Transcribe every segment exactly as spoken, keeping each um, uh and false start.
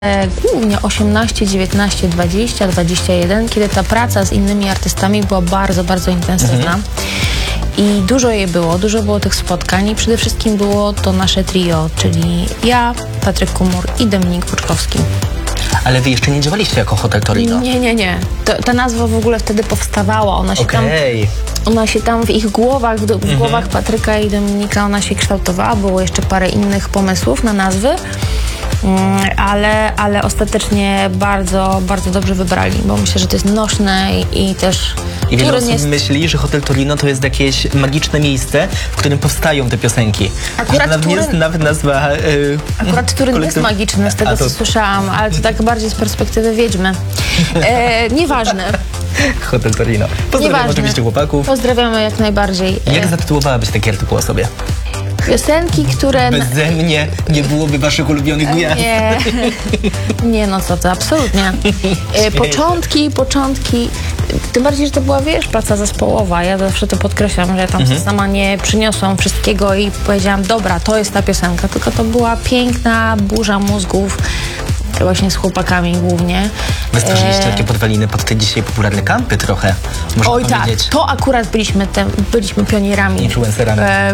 Głównie osiemnaście, dziewiętnaście, dwadzieścia, dwadzieścia jeden, kiedy ta praca z innymi artystami była bardzo, bardzo intensywna. Mhm. I dużo jej było, dużo było tych spotkań i przede wszystkim było to nasze trio, czyli ja, Patryk Kumur i Dominik Puczkowski. Ale wy jeszcze nie działaliście jako Hotel Torino? Nie, nie, nie. To, ta nazwa w ogóle wtedy powstawała. Ona się, okay. tam, ona się tam w ich głowach, w, w mhm. głowach Patryka i Dominika, ona się kształtowała. Było jeszcze parę innych pomysłów na nazwy. Ale, ale ostatecznie bardzo, bardzo dobrze wybrali, bo myślę, że to jest nośne i, i też... I wiele osób jest... myśli, że Hotel Torino to jest jakieś magiczne miejsce, w którym powstają te piosenki. Akurat nawet Turyn... jest nawet nazwa... Yy, Akurat Turyn kolektyw... jest magiczny, z tego to... co słyszałam, ale to tak bardziej z perspektywy wiedźmy. E, nieważne. Hotel Torino. Pozdrawiam oczywiście chłopaków. Pozdrawiamy jak najbardziej. Jak zatytułowałabyś taki artykuł o sobie? Piosenki, które... Beze mnie nie byłoby waszych ulubionych gwiazd. Nie, nie no co to, absolutnie. Początki, początki, tym bardziej, że to była, wiesz, praca zespołowa. Ja zawsze to podkreślam, że ja tam mhm. sama nie przyniosłam wszystkiego i powiedziałam, dobra, to jest ta piosenka, tylko to była piękna burza mózgów, właśnie z chłopakami głównie. Wystraszyliście takie podwaliny pod te dzisiaj popularne kampy trochę, można Oj powiedzieć. tak, to akurat byliśmy, te, byliśmy pionierami. Influencerami. E,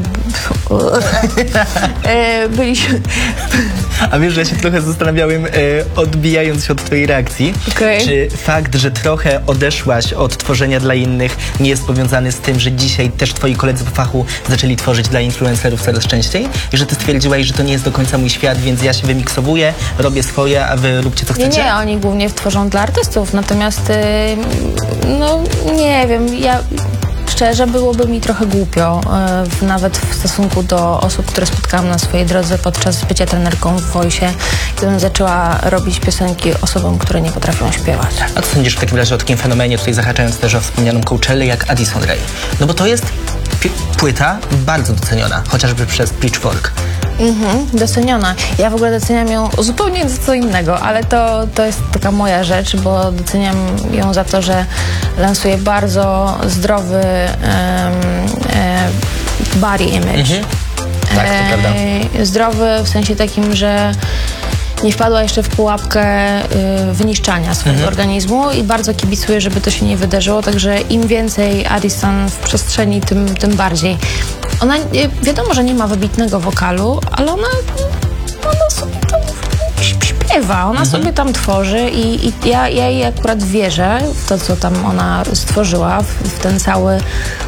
e, byliśmy... A wiesz, że ja się trochę zastanawiałem, e, odbijając się od twojej reakcji, okay. czy fakt, że trochę odeszłaś od tworzenia dla innych nie jest powiązany z tym, że dzisiaj też twoi koledzy po fachu zaczęli tworzyć dla influencerów coraz częściej i że ty stwierdziłaś, że to nie jest do końca mój świat, więc ja się wymiksowuję, robię swoje, a wy róbcie co chcecie? Nie, nie, oni głównie tworzą dla artystów, natomiast yy, no nie wiem, ja szczerze byłoby mi trochę głupio, yy, nawet w stosunku do osób, które spotkałam na swojej drodze podczas bycia trenerką w Voice, gdybym zaczęła robić piosenki osobom, które nie potrafią śpiewać. A co sądzisz w takim razie o takim fenomenie, tutaj zahaczając też o wspomnianą Coachellę, jak Addison Rae? No bo to jest płyta bardzo doceniona, chociażby przez Pitchfork. Mhm, doceniona. Ja w ogóle doceniam ją zupełnie za co innego, ale to, to jest taka moja rzecz, bo doceniam ją za to, że lansuje bardzo zdrowy um, e, body image. Mhm. Tak, to e, prawda. Zdrowy w sensie takim, że nie wpadła jeszcze w pułapkę y, wyniszczania swojego mhm. organizmu i bardzo kibicuję, żeby to się nie wydarzyło, także im więcej Addison w przestrzeni, tym, tym bardziej. Ona, wiadomo, że nie ma wybitnego wokalu, ale ona, ona sobie tam śpiewa, ona mhm. sobie tam tworzy i, i ja, ja jej akurat wierzę w to, co tam ona stworzyła, w, w ten cały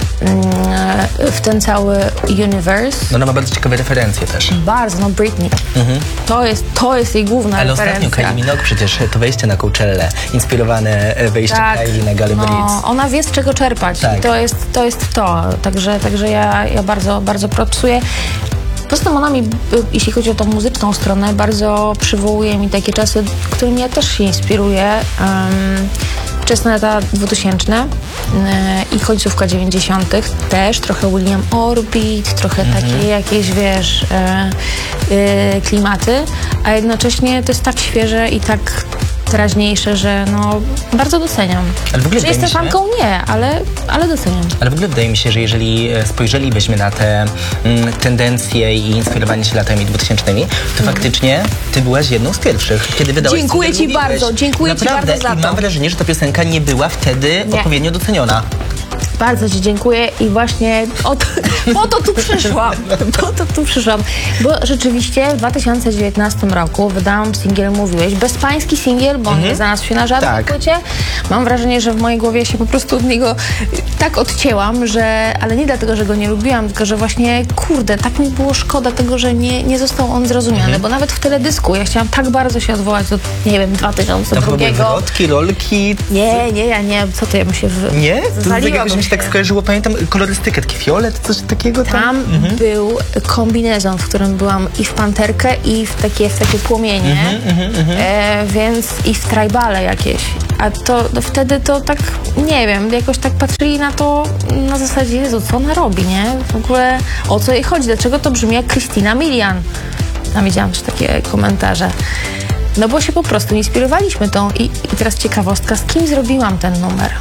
w ten cały universe. No ona ma bardzo ciekawe referencje też. Bardzo, no Britney. Mhm. To, jest, to jest jej główna Ale referencja. Ale ostatnio Kylie Minogue przecież to wejście na Coachellę, inspirowane wejściem tak, Kylie na Galę Blitz. No, ona wie z czego czerpać. Tak. I to jest to. Jest to. Także, także ja, ja bardzo, bardzo propsuję. Poza tym ona mi, jeśli chodzi o tą muzyczną stronę, bardzo przywołuje mi takie czasy, którymi ja też się inspiruję. Um, wczesne lata dwutysięczne yy, i końcówka dziewięćdziesiątych też, trochę William Orbit, trochę mm-hmm. takie jakieś, wiesz, yy, yy, klimaty, a jednocześnie to jest tak świeże i tak teraźniejsze, że no bardzo doceniam. Ale w ogóle że jestem się... fanką? Nie, ale, ale doceniam. Ale w ogóle wydaje mi się, że jeżeli spojrzelibyśmy na te mm, tendencje i inspirowanie się latami dwutysięcznymi, to mm. faktycznie ty byłaś jedną z pierwszych, kiedy wydałaś... Dziękuję ci bardzo, dziękuję Naprawdę, ci bardzo za to. I mam wrażenie, że ta piosenka nie była wtedy nie. odpowiednio doceniona. Bardzo ci dziękuję i właśnie o to, po to tu przyszłam, po to tu przyszłam, bo rzeczywiście w dwa tysiące dziewiętnastym roku wydałam singiel Mówiłeś, bezpański singiel, bo on nie znalazł się na żadnej tak. płycie. Mam wrażenie, że w mojej głowie się po prostu od niego tak odcięłam, że, ale nie dlatego, że go nie lubiłam, tylko że właśnie, kurde, tak mi było szkoda tego, że nie, nie został on zrozumiany, mhm. bo nawet w teledysku ja chciałam tak bardzo się odwołać do, nie wiem, dwa tysiące drugiego. To wrotki, rolki... Nie, nie, ja nie, co to ja bym się... W... Nie? To mi się tak skojarzyło, pamiętam kolorystykę, taki fiolet, coś takiego tam. Tam mhm. był kombinezon, w którym byłam i w panterkę, i w takie, w takie płomienie, mhm, mhm, e, więc i w tribale jakieś. A to no, wtedy to tak, nie wiem, jakoś tak patrzyli na to na zasadzie, Jezu, co ona robi, nie? W ogóle o co jej chodzi, dlaczego to brzmi jak Christina Milian? Tam widziałam też takie komentarze. No bo się po prostu inspirowaliśmy tą i, i teraz ciekawostka, z kim zrobiłam ten numer?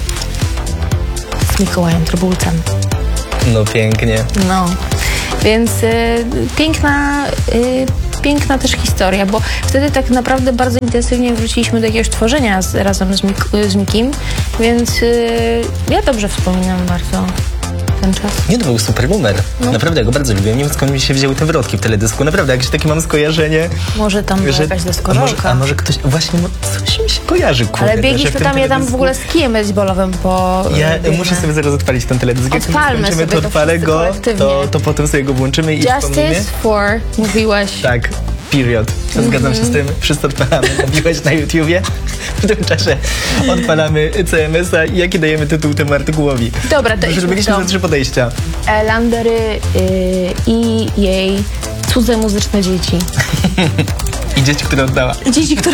Z Mikołajem Trybulcem. No pięknie. No, więc y, piękna, y, piękna też historia, bo wtedy tak naprawdę bardzo intensywnie wróciliśmy do jakiegoś tworzenia z, razem z, Mik- z Mikim, więc yy, ja dobrze wspominam bardzo ten czas. Nie, to był super numer. No. Naprawdę, ja go bardzo lubię. Nie wiem, skąd mi się wzięły te wrotki w teledysku. Naprawdę, jakieś takie mam skojarzenie. Może tam była że, jakaś a może, deskorolka. a może ktoś, właśnie, mo- coś mi się kojarzy, kurde. Ale biegliśmy że tam, ja tam w teledysku- ogóle z kijem baseballowym po... Ja biegnę. muszę sobie zaraz odpalić ten teledysk. Jak Odpalmy skończymy, sobie to to odpalę wszyscy go, kolektywnie. to, to potem sobie go włączymy i wspomnimy. Justice for, mówiłeś. Tak, period. Zgadzam się z tym. Wszyscy odpalamy. Mówiłeś na YouTubie. W tym czasie odpalamy C M S a i jaki dajemy tytuł temu artykułowi. Dobra, to idźmy Zrobiliśmy w to. za trzy podejścia. E, Landery y, i jej cudze muzyczne dzieci. I dzieci, które oddała. Dzieci, które...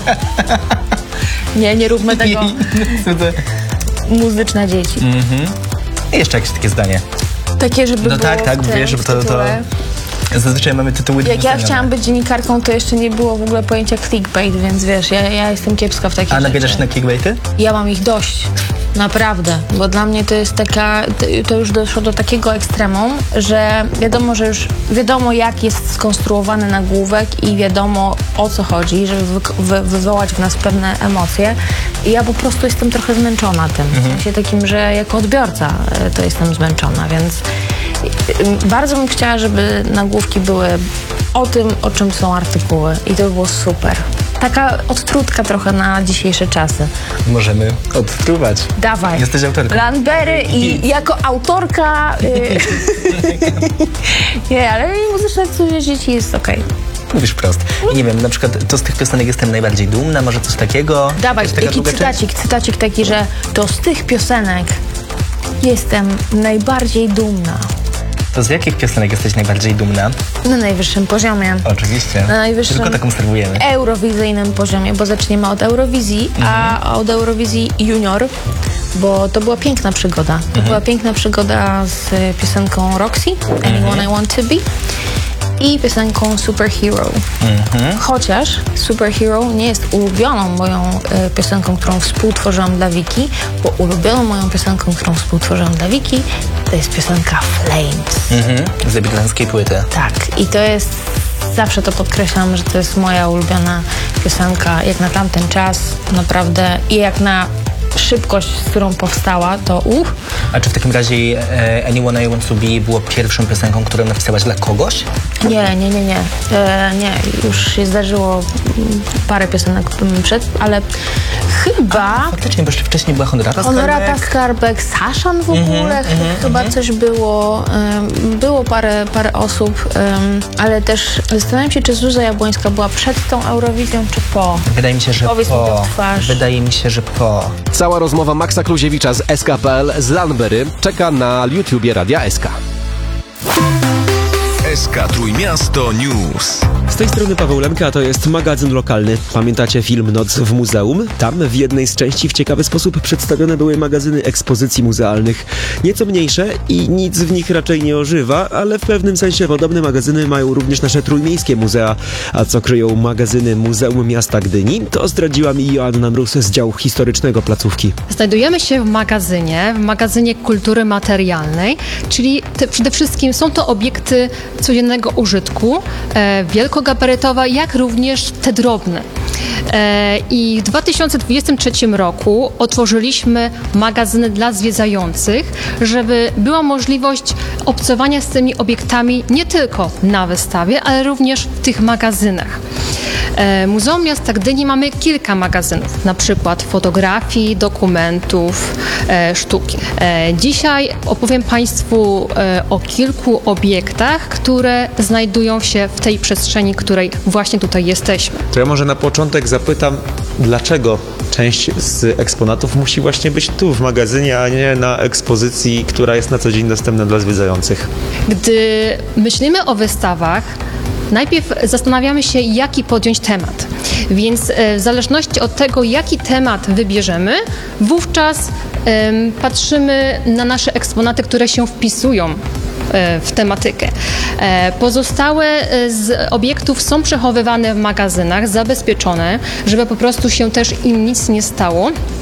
Nie, nie róbmy tego. Cudze. Muzyczne dzieci. Mhm. I jeszcze jakieś takie zdanie. Takie, żeby No było tak, tak, w tym, wiesz, żeby w to, to tytule. zazwyczaj mamy tytuły Jak ja dwuzdanione. chciałam być dziennikarką, to jeszcze nie było w ogóle pojęcia clickbait, więc wiesz, ja, ja jestem kiepska w takich A nabierasz rzeczy. na clickbaity? Ja mam ich dość. Naprawdę, bo dla mnie to jest taka, to już doszło do takiego ekstremum, że wiadomo, że już wiadomo, jak jest skonstruowany nagłówek i wiadomo, o co chodzi, żeby wy, wy, wywołać w nas pewne emocje. I ja po prostu jestem trochę zmęczona tym, w sensie takim, że jako odbiorca e, to jestem zmęczona, więc e, bardzo bym chciała, żeby nagłówki były o tym, o czym są artykuły i to by było super. Taka odtrutka trochę na dzisiejsze czasy. Możemy odtruwać. Dawaj. Jesteś autorką. Landberry i jako autorka... Y... nie, ale muzyczne cudze dzieci jest okej. Mówisz wprost. I nie wiem, na przykład to z tych piosenek jestem najbardziej dumna, może coś takiego? Dawaj, Jakaś taka taki długa część? cytacik, cytacik taki, że to z tych piosenek jestem najbardziej dumna. To z jakich piosenek jesteś najbardziej dumna? Na najwyższym poziomie. Oczywiście. Na najwyższym Tylko tak obserwujemy. eurowizyjnym poziomie, bo zaczniemy od Eurowizji, a od Eurowizji Junior, bo to była piękna przygoda. To była piękna przygoda z piosenką Roxy, Anyone I Want To Be, i piosenką Superhero. Chociaż Superhero nie jest ulubioną moją e, piosenką, którą współtworzyłam dla Wiki, bo ulubioną moją piosenką, którą współtworzyłam dla Wiki, to jest piosenka Flames. Mhm. Z debiutanckiej płyty. Tak, i to jest, zawsze to podkreślam, że to jest moja ulubiona piosenka, jak na tamten czas, naprawdę, i jak na szybkość, z którą powstała, to uch. A czy w takim razie e, Anyone I Want To Be było pierwszą piosenką, którą napisałaś dla kogoś? Nie, nie, nie, nie. E, nie, już się zdarzyło mm, parę piosenek mm, przed, ale chyba... A, faktycznie, bo jeszcze wcześniej była Honorata Honorata Skarbek. Skarbek, Saszan w ogóle, ch- chyba coś było. em, było parę, parę osób, em, ale też zastanawiam się, czy Zuza Jabłońska była przed tą Eurowizją, czy po. Wydaje mi się, że Powiedz mi to po. w twarz. Wydaje mi się, że po. Cała rozmowa Maxa Kluziewicza z S K P L z Landberry czeka na YouTubie Radia S K. S K Trójmiasto News. Z tej strony Paweł Lemka, to jest magazyn lokalny. Pamiętacie film Noc w muzeum? Tam w jednej z części w ciekawy sposób przedstawione były magazyny ekspozycji muzealnych. Nieco mniejsze i nic w nich raczej nie ożywa, ale w pewnym sensie podobne magazyny mają również nasze trójmiejskie muzea. A co kryją magazyny Muzeum Miasta Gdyni, to zdradziła mi Joanna Mróz z działu historycznego placówki. Znajdujemy się w magazynie, w magazynie kultury materialnej, czyli te, przede wszystkim są to obiekty codziennego użytku, e, wielkogabarytowe, jak również te drobne. E, I w dwa tysiące dwudziestym trzecim roku otworzyliśmy magazyny dla zwiedzających, żeby była możliwość obcowania z tymi obiektami nie tylko na wystawie, ale również w tych magazynach. E, Muzeum Miasta Gdyni mamy kilka magazynów, na przykład fotografii, dokumentów, e, sztuki. E, dzisiaj opowiem Państwu e, o kilku obiektach, które znajdują się w tej przestrzeni, której właśnie tutaj jesteśmy. To ja może na początek zapytam, dlaczego część z eksponatów musi właśnie być tu w magazynie, a nie na ekspozycji, która jest na co dzień dostępna dla zwiedzających? Gdy myślimy o wystawach, najpierw zastanawiamy się, jaki podjąć temat. Więc e, w zależności od tego, jaki temat wybierzemy, wówczas em, patrzymy na nasze eksponaty, które się wpisują e, w tematykę. E, Pozostałe e, z obiektów są przechowywane w magazynach, zabezpieczone, żeby po prostu się też im nic nie stało.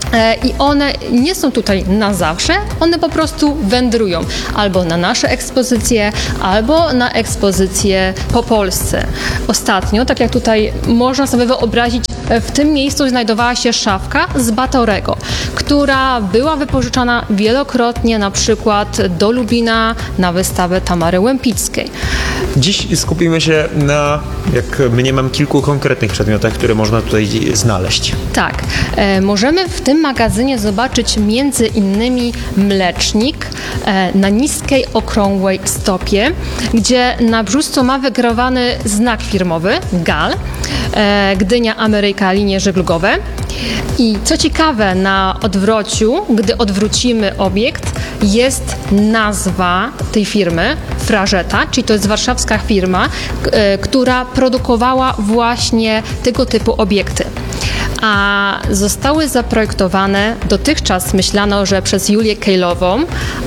i one nie są tutaj na zawsze, one po prostu wędrują albo na nasze ekspozycje, albo na ekspozycje po Polsce. Ostatnio, tak jak tutaj można sobie wyobrazić, w tym miejscu znajdowała się szafka z Batorego, która była wypożyczana wielokrotnie, na przykład do Lubina na wystawę Tamary Łempickiej. Dziś skupimy się na, jak mniemam, kilku konkretnych przedmiotach, które można tutaj znaleźć. Tak. E, możemy w tym magazynie zobaczyć między innymi mlecznik e, na niskiej, okrągłej stopie, gdzie na brzuszcu ma wygrawany znak firmowy G A L, e, Gdynia Ameryka Linie Żeglugowe. I co ciekawe, na odwrociu, gdy odwrócimy obiekt, jest nazwa tej firmy, Frażeta, czyli to jest warszawska firma, k- która produkowała właśnie tego typu obiekty. A zostały zaprojektowane, dotychczas myślano, że przez Julię Kejlową,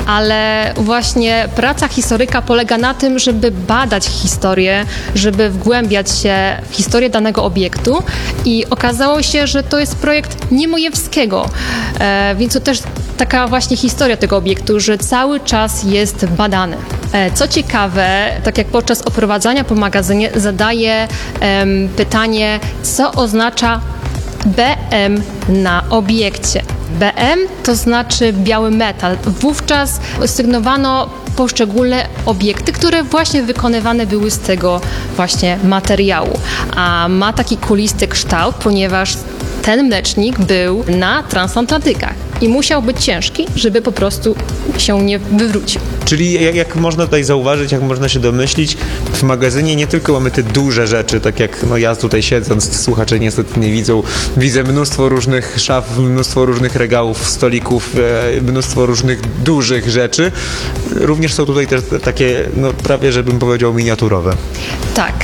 ale właśnie praca historyka polega na tym, żeby badać historię, żeby wgłębiać się w historię danego obiektu i okazało się, że to jest projekt Niemojewskiego, e, więc to też taka właśnie historia tego obiektu, że cały czas jest badany. E, co ciekawe, tak jak podczas oprowadzania po magazynie zadaję em, pytanie, co oznacza B M na obiekcie. B M to znaczy biały metal. Wówczas sygnowano poszczególne obiekty, które właśnie wykonywane były z tego właśnie materiału. A ma taki kulisty kształt, ponieważ ten mlecznik był na transatlantykach i musiał być ciężki, żeby po prostu się nie wywrócił. Czyli jak, jak można tutaj zauważyć, jak można się domyślić, w magazynie nie tylko mamy te duże rzeczy, tak jak no ja tutaj siedząc, słuchacze niestety nie widzą, widzę mnóstwo różnych szaf, mnóstwo różnych regałów, stolików, e, mnóstwo różnych dużych rzeczy. Również są tutaj też takie, no prawie, żebym powiedział, miniaturowe. Tak,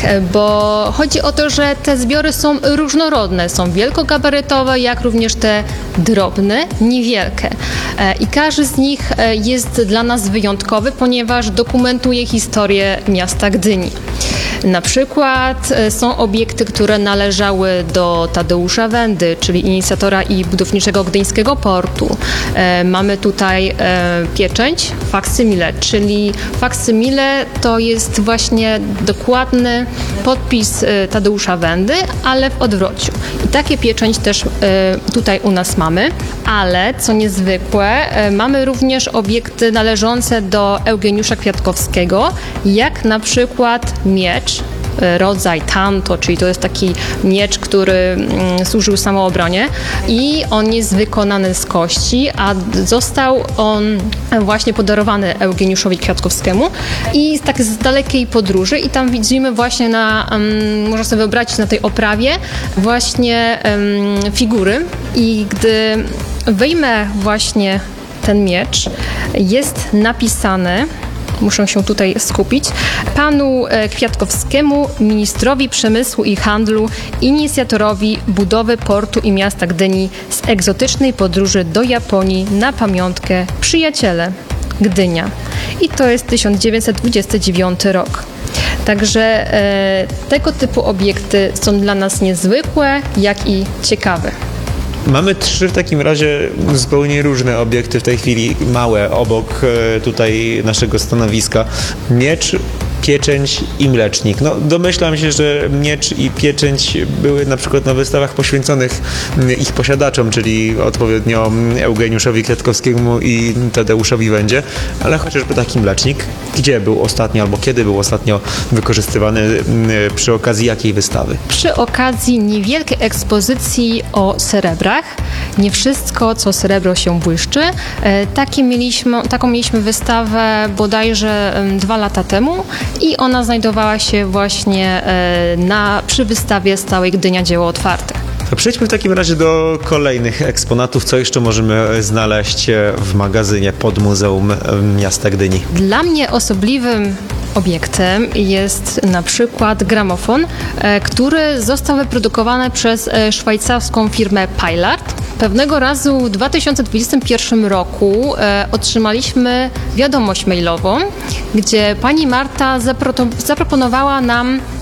bo chodzi o to, że te zbiory są różnorodne, są wielkogabarytowe, jak również te drobne, niewielkie. I każdy z nich jest dla nas wyjątkowy, ponieważ dokumentuje historię miasta Gdyni. Na przykład są obiekty, które należały do Tadeusza Wendy, czyli inicjatora i budowniczego gdyńskiego portu. E, mamy tutaj e, pieczęć faksymile, czyli faksymile to jest właśnie dokładny podpis e, Tadeusza Wendy, ale w odwrociu. I takie pieczęć też e, tutaj u nas mamy, ale co niezwykłe, e, mamy również obiekty należące do Eugeniusza Kwiatkowskiego, jak na przykład miecz, rodzaj tanto, czyli to jest taki miecz, który mm, służył samoobronie i on jest wykonany z kości, a został on właśnie podarowany Eugeniuszowi Kwiatkowskiemu i tak z dalekiej podróży i tam widzimy właśnie na, um, można sobie wyobrazić na tej oprawie właśnie um, figury i gdy wyjmę właśnie ten miecz, jest napisane, muszę się tutaj skupić, panu Kwiatkowskiemu, ministrowi przemysłu i handlu, inicjatorowi budowy portu i miasta Gdyni z egzotycznej podróży do Japonii na pamiątkę Przyjaciele, Gdynia. I to jest tysiąc dziewięćset dwudziesty dziewiąty rok. Także e, tego typu obiekty są dla nas niezwykłe, jak i ciekawe. Mamy trzy w takim razie zupełnie różne obiekty w tej chwili, małe, obok tutaj naszego stanowiska. Miecz, pieczęć i mlecznik. No, domyślam się, że miecz i pieczęć były na przykład na wystawach poświęconych ich posiadaczom, czyli odpowiednio Eugeniuszowi Kwiatkowskiemu i Tadeuszowi Wendzie, ale chociażby taki mlecznik, gdzie był ostatnio albo kiedy był ostatnio wykorzystywany, przy okazji jakiej wystawy? Przy okazji niewielkiej ekspozycji o srebrach. Nie wszystko, co srebro się błyszczy. Takie mieliśmy, taką mieliśmy wystawę bodajże dwa lata temu i ona znajdowała się właśnie na, przy wystawie stałej Gdynia Dzieło Otwarte. To przejdźmy w takim razie do kolejnych eksponatów. Co jeszcze możemy znaleźć w magazynie pod Muzeum Miasta Gdyni? Dla mnie osobliwym obiektem jest na przykład gramofon, który został wyprodukowany przez szwajcarską firmę Pilard. Pewnego razu w dwa tysiące dwudziestym pierwszym roku e, otrzymaliśmy wiadomość mailową, gdzie pani Marta zapro- zaproponowała nam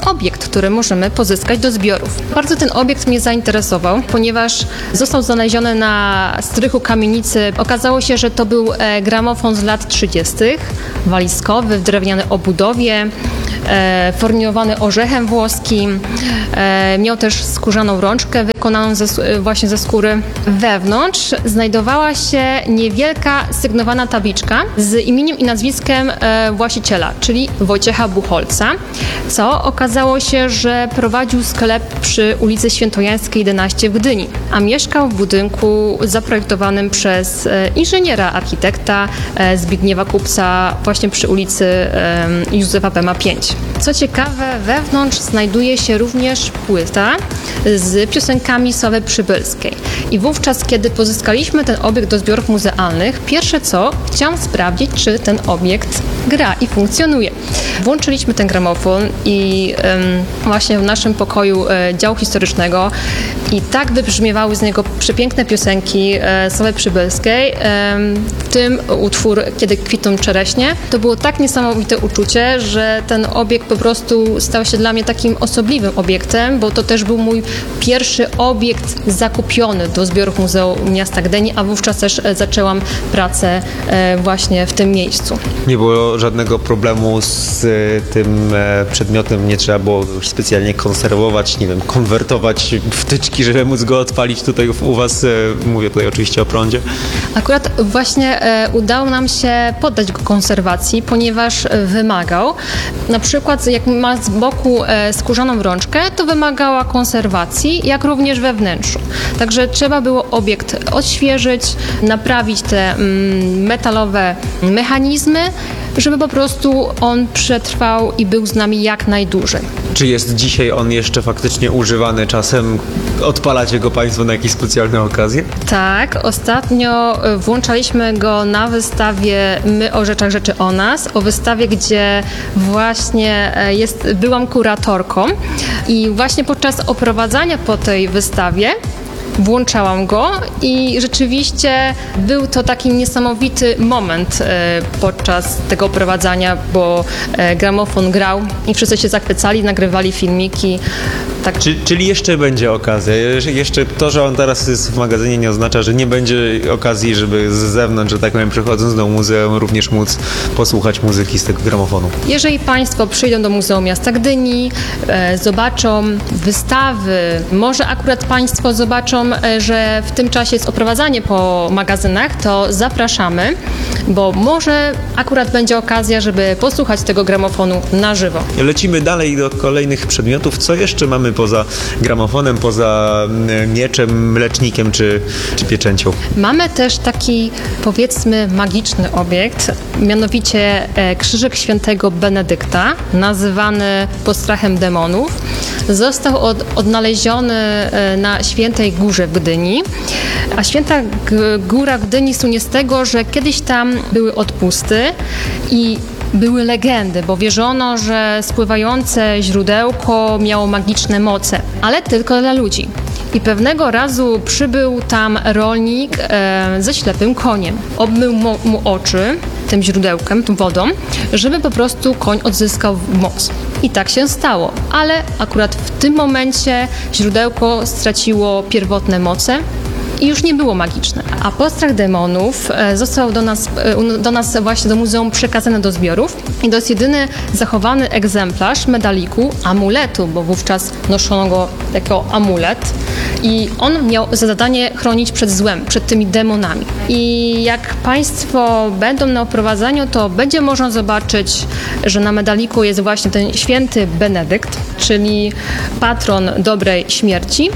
obiekt, który możemy pozyskać do zbiorów. Bardzo ten obiekt mnie zainteresował, ponieważ został znaleziony na strychu kamienicy. Okazało się, że to był e, gramofon z lat trzydziestych, walizkowy, w drewnianej obudowie, e, forniowany orzechem włoskim. E, miał też skórzaną rączkę wykonaną ze, właśnie ze skóry. Wewnątrz znajdowała się niewielka sygnowana tabliczka z imieniem i nazwiskiem e, właściciela, czyli Wojciecha Buchholca, co okazało się, że prowadził sklep przy ulicy Świętojańskiej jedenaście w Gdyni, a mieszkał w budynku zaprojektowanym przez e, inżyniera, architekta e, Zbigniewa Kupca właśnie przy ulicy e, Józefa Pema pięć. Co ciekawe, wewnątrz znajduje się również płyta z piosenkami Sławy Przybylskiej. I wówczas, kiedy pozyskaliśmy ten obiekt do zbiorów muzealnych, pierwsze co, chciałam sprawdzić, czy ten obiekt gra i funkcjonuje. Włączyliśmy ten gramofon i um, właśnie w naszym pokoju e, działu historycznego i tak wybrzmiewały z niego przepiękne piosenki e, Sławy Przybylskiej, e, w tym utwór Kiedy kwitną czereśnie. To było tak niesamowite uczucie, że ten obiekt po prostu stał się dla mnie takim osobliwym obiektem, bo to też był mój pierwszy obiekt zakupiony do zbiorów Muzeum Miasta Gdyni, a wówczas też e, zaczęłam pracę e, właśnie w tym miejscu. Nie było żadnego problemu z y, tym e, przedmiotem, nie trzeba było już specjalnie konserwować, nie wiem, konwertować wtyczki, żeby móc go odpalić tutaj u was, e, mówię tutaj oczywiście o prądzie. Akurat właśnie e, udało nam się poddać go konserwacji, ponieważ e, wymagał, na przykład jak ma z boku e, skórzaną rączkę, to wymagała konserwacji, jak również we wnętrzu. Także trzeba było obiekt odświeżyć, naprawić te mm, metalowe mechanizmy, żeby po prostu on przetrwał i był z nami jak najdłużej. Czy jest dzisiaj on jeszcze faktycznie używany czasem? Odpalacie go Państwo na jakieś specjalne okazje? Tak, ostatnio włączaliśmy go na wystawie My o rzeczach, rzeczy o nas, o wystawie, gdzie właśnie jest, byłam kuratorką i właśnie podczas oprowadzania po tej wystawie włączałam go i rzeczywiście był to taki niesamowity moment e, podczas tego oprowadzania, bo e, gramofon grał i wszyscy się zachwycali, nagrywali filmiki. Tak. Czy, czyli jeszcze będzie okazja? Jeszcze to, że on teraz jest w magazynie, nie oznacza, że nie będzie okazji, żeby z zewnątrz, że tak powiem, przychodząc do muzeum, również móc posłuchać muzyki z tego gramofonu. Jeżeli Państwo przyjdą do Muzeum Miasta Gdyni, e, zobaczą wystawy, może akurat Państwo zobaczą, e, że w tym czasie jest oprowadzanie po magazynach, to zapraszamy, bo może akurat będzie okazja, żeby posłuchać tego gramofonu na żywo. Lecimy dalej do kolejnych przedmiotów. Co jeszcze mamy poza gramofonem, poza mieczem, mlecznikiem czy, czy pieczęcią? Mamy też taki, powiedzmy, magiczny obiekt, mianowicie e, krzyżyk świętego Benedykta, nazywany postrachem demonów. Został od, odnaleziony e, na Świętej Górze w Gdyni, a Święta G- Góra w Gdyni słynie z tego, że kiedyś tam były odpusty i były legendy, bo wierzono, że spływające źródełko miało magiczne moce, ale tylko dla ludzi. I pewnego razu przybył tam rolnik e, ze ślepym koniem. Obmył mu, mu oczy tym źródełkiem, tą wodą, żeby po prostu koń odzyskał moc. I tak się stało, ale akurat w tym momencie źródełko straciło pierwotne moce i już nie było magiczne. A postrach demonów e, został do nas, e, do nas właśnie do muzeum przekazany do zbiorów i to jest jedyny zachowany egzemplarz medaliku, amuletu, bo wówczas noszono go jako amulet i on miał za zadanie chronić przed złem, przed tymi demonami. I jak Państwo będą na oprowadzaniu, to będzie można zobaczyć, że na medaliku jest właśnie ten święty Benedykt, czyli patron dobrej śmierci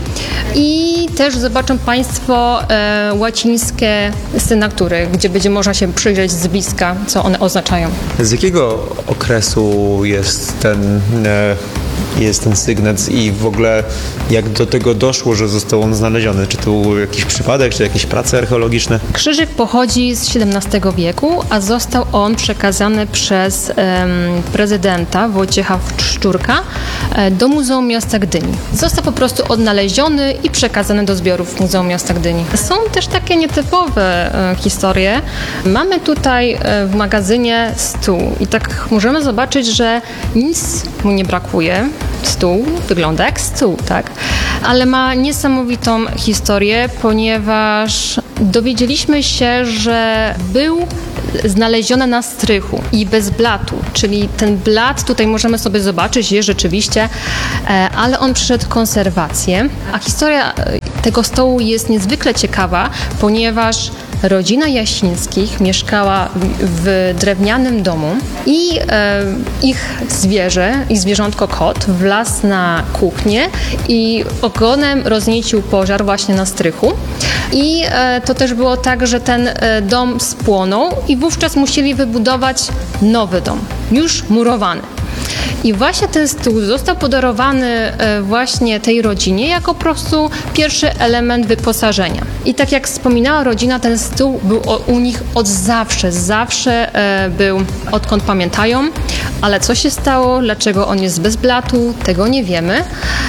i też zobaczą Państwo e, łacińskie sygnatury, gdzie będzie można się przyjrzeć z bliska, co one oznaczają. Z jakiego okresu jest ten, e, jest ten sygnet i w ogóle jak do tego doszło, że został on znaleziony? Czy to był jakiś przypadek, czy jakieś prace archeologiczne? Krzyżyk pochodzi z siedemnastego wieku, a został on przekazany przez em, prezydenta Wojciecha Szczurka e, do Muzeum Miasta Gdyni. Został po prostu odnaleziony i przekazany do zbiorów Muzeum Miasta Gdyni. Są też takie nietypowe e, historie. Mamy tutaj e, w magazynie stół i tak możemy zobaczyć, że nic mu nie brakuje. Stół wygląda jak stół, tak? Ale ma niesamowitą historię, ponieważ dowiedzieliśmy się, że był znaleziony na strychu i bez blatu, czyli ten blat tutaj możemy sobie zobaczyć, jest rzeczywiście, ale on przeszedł konserwację, a historia tego stołu jest niezwykle ciekawa, ponieważ rodzina Jasińskich mieszkała w drewnianym domu i e, ich zwierzę, ich zwierzątko kot wlazł na kuchnię i ogonem rozniecił pożar właśnie na strychu. I e, to też było tak, że ten e, dom spłonął i wówczas musieli wybudować nowy dom, już murowany. I właśnie ten stół został podarowany właśnie tej rodzinie jako po prostu pierwszy element wyposażenia. I tak jak wspominała rodzina, ten stół był u nich od zawsze, zawsze był, odkąd pamiętają, ale co się stało, dlaczego on jest bez blatu, tego nie wiemy.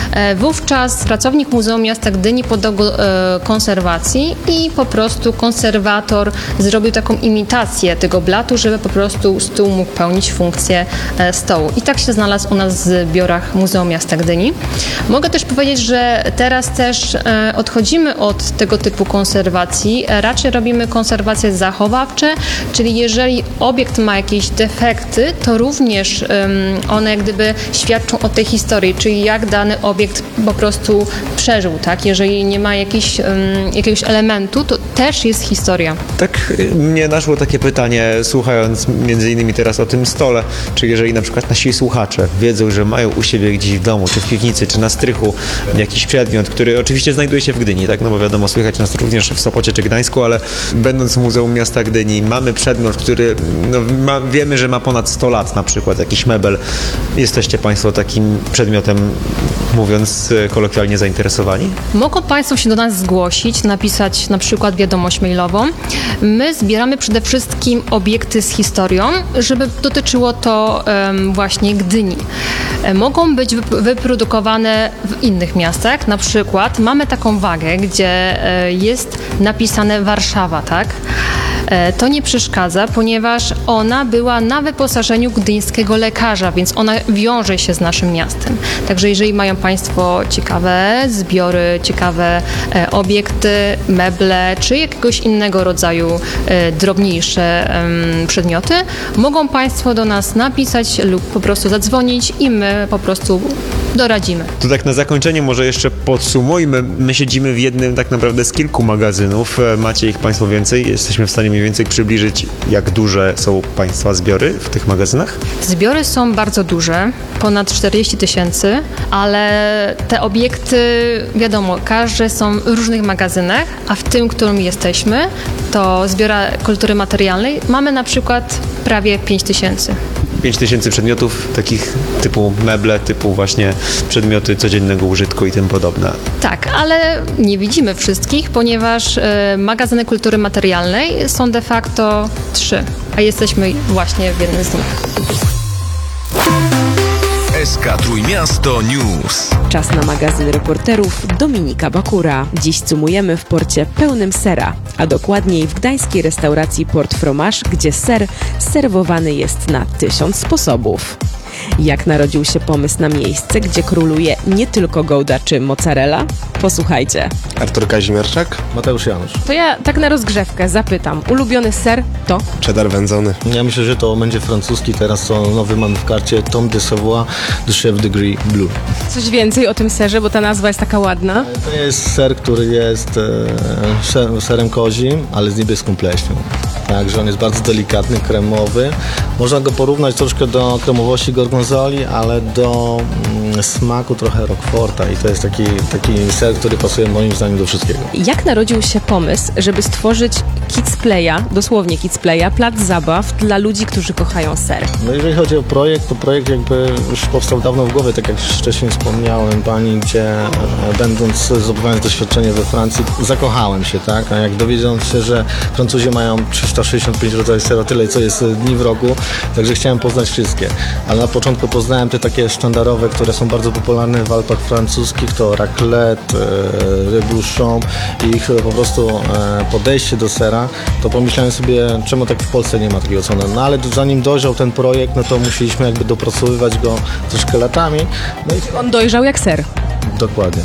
Wówczas pracownik Muzeum Miasta Gdyni podał go konserwacji i po prostu konserwator zrobił taką imitację tego blatu, żeby po prostu stół mógł pełnić funkcję stołu. I tak się znalazł u nas w zbiorach Muzeum Miasta Gdyni. Mogę też powiedzieć, że teraz też odchodzimy od tego typu konserwacji. Raczej robimy konserwacje zachowawcze, czyli jeżeli obiekt ma jakieś defekty, to również one jak gdyby świadczą o tej historii, czyli jak dany obiekt po prostu przeżył, tak? Jeżeli nie ma jakiś, jakiegoś elementu, to też jest historia. Tak mnie naszło takie pytanie, słuchając między innymi teraz o tym stole, czy jeżeli na przykład nasi słuchacze wiedzą, że mają u siebie gdzieś w domu, czy w piwnicy, czy na strychu jakiś przedmiot, który oczywiście znajduje się w Gdyni, tak? No bo wiadomo, słychać nas również w Sopocie czy Gdańsku, ale będąc w Muzeum Miasta Gdyni mamy przedmiot, który no, ma, wiemy, że ma ponad sto lat na przykład, jakiś mebel. Jesteście Państwo takim przedmiotem, mówiąc kolokwialnie, zainteresowani? Mogą Państwo się do nas zgłosić, napisać na przykład wiadomość mailową. My zbieramy przede wszystkim obiekty z historią, żeby dotyczyło to um, właśnie Gdyni. Mogą być wyprodukowane w innych miastach, na przykład mamy taką wagę, gdzie jest napisane Warszawa, tak? To nie przeszkadza, ponieważ ona była na wyposażeniu gdyńskiego lekarza, więc ona wiąże się z naszym miastem. Także jeżeli mają Państwo ciekawe zbiory, ciekawe e, obiekty, meble, czy jakiegoś innego rodzaju e, drobniejsze e, przedmioty, mogą Państwo do nas napisać lub po prostu zadzwonić i my po prostu doradzimy. To tak na zakończenie może jeszcze podsumujmy. My siedzimy w jednym tak naprawdę z kilku magazynów. Macie ich Państwo więcej. Jesteśmy w stanie mniej więcej przybliżyć, jak duże są Państwa zbiory w tych magazynach? Zbiory są bardzo duże, ponad czterdzieści tysięcy, ale te obiekty, wiadomo, każde są w różnych magazynach, a w tym, w którym jesteśmy, to zbiora kultury materialnej, mamy na przykład prawie pięć tysięcy. pięć tysięcy przedmiotów takich typu meble, typu właśnie przedmioty codziennego użytku i tym podobne. Tak, ale nie widzimy wszystkich, ponieważ y, magazyny kultury materialnej są de facto trzy, a jesteśmy właśnie w jednym z nich. S K Trójmiasto News. Czas na magazyn reporterów Dominika Bakura. Dziś cumujemy w porcie pełnym sera, a dokładniej w gdańskiej restauracji Port Fromage, gdzie ser serwowany jest na tysiąc sposobów. Jak narodził się pomysł na miejsce, gdzie króluje nie tylko gouda czy mozzarella? Posłuchajcie. Artur Kazimierczak. Mateusz Janusz. To ja tak na rozgrzewkę zapytam. Ulubiony ser to? Cheddar wędzony. Ja myślę, że to będzie francuski. Teraz to nowy mamy w karcie Tom de Savoie de Chef de Gris Bleu. Coś więcej o tym serze, bo ta nazwa jest taka ładna. To jest ser, który jest e, serem kozim, ale z niebieską pleśnią. Także on jest bardzo delikatny, kremowy. Można go porównać troszkę do kremowości gorgonzoli, ale do mm, smaku trochę roqueforta i to jest taki, taki ser, który pasuje moim zdaniem do wszystkiego. Jak narodził się pomysł, żeby stworzyć Kids Playa, dosłownie Kids Playa, plac zabaw dla ludzi, którzy kochają ser? No jeżeli chodzi o projekt, to projekt jakby już powstał dawno w głowie, tak jak wcześniej wspomniałem pani, gdzie e, będąc, zdobywając doświadczenie we Francji, zakochałem się, tak? A jak dowiedziałem się, że Francuzi mają trzysta sześćdziesiąt pięć rodzajów sera, tyle co jest dni w roku, także chciałem poznać wszystkie. Ale na początku poznałem te takie sztandarowe, które są są bardzo popularne w Alpach francuskich, to raclette, e, rebouchon i ich po prostu e, podejście do sera, to pomyślałem sobie, czemu tak w Polsce nie ma takiego cona. No ale zanim dojrzał ten projekt, no to musieliśmy jakby dopracowywać go troszkę latami. No i On dojrzał jak ser. dokładnie.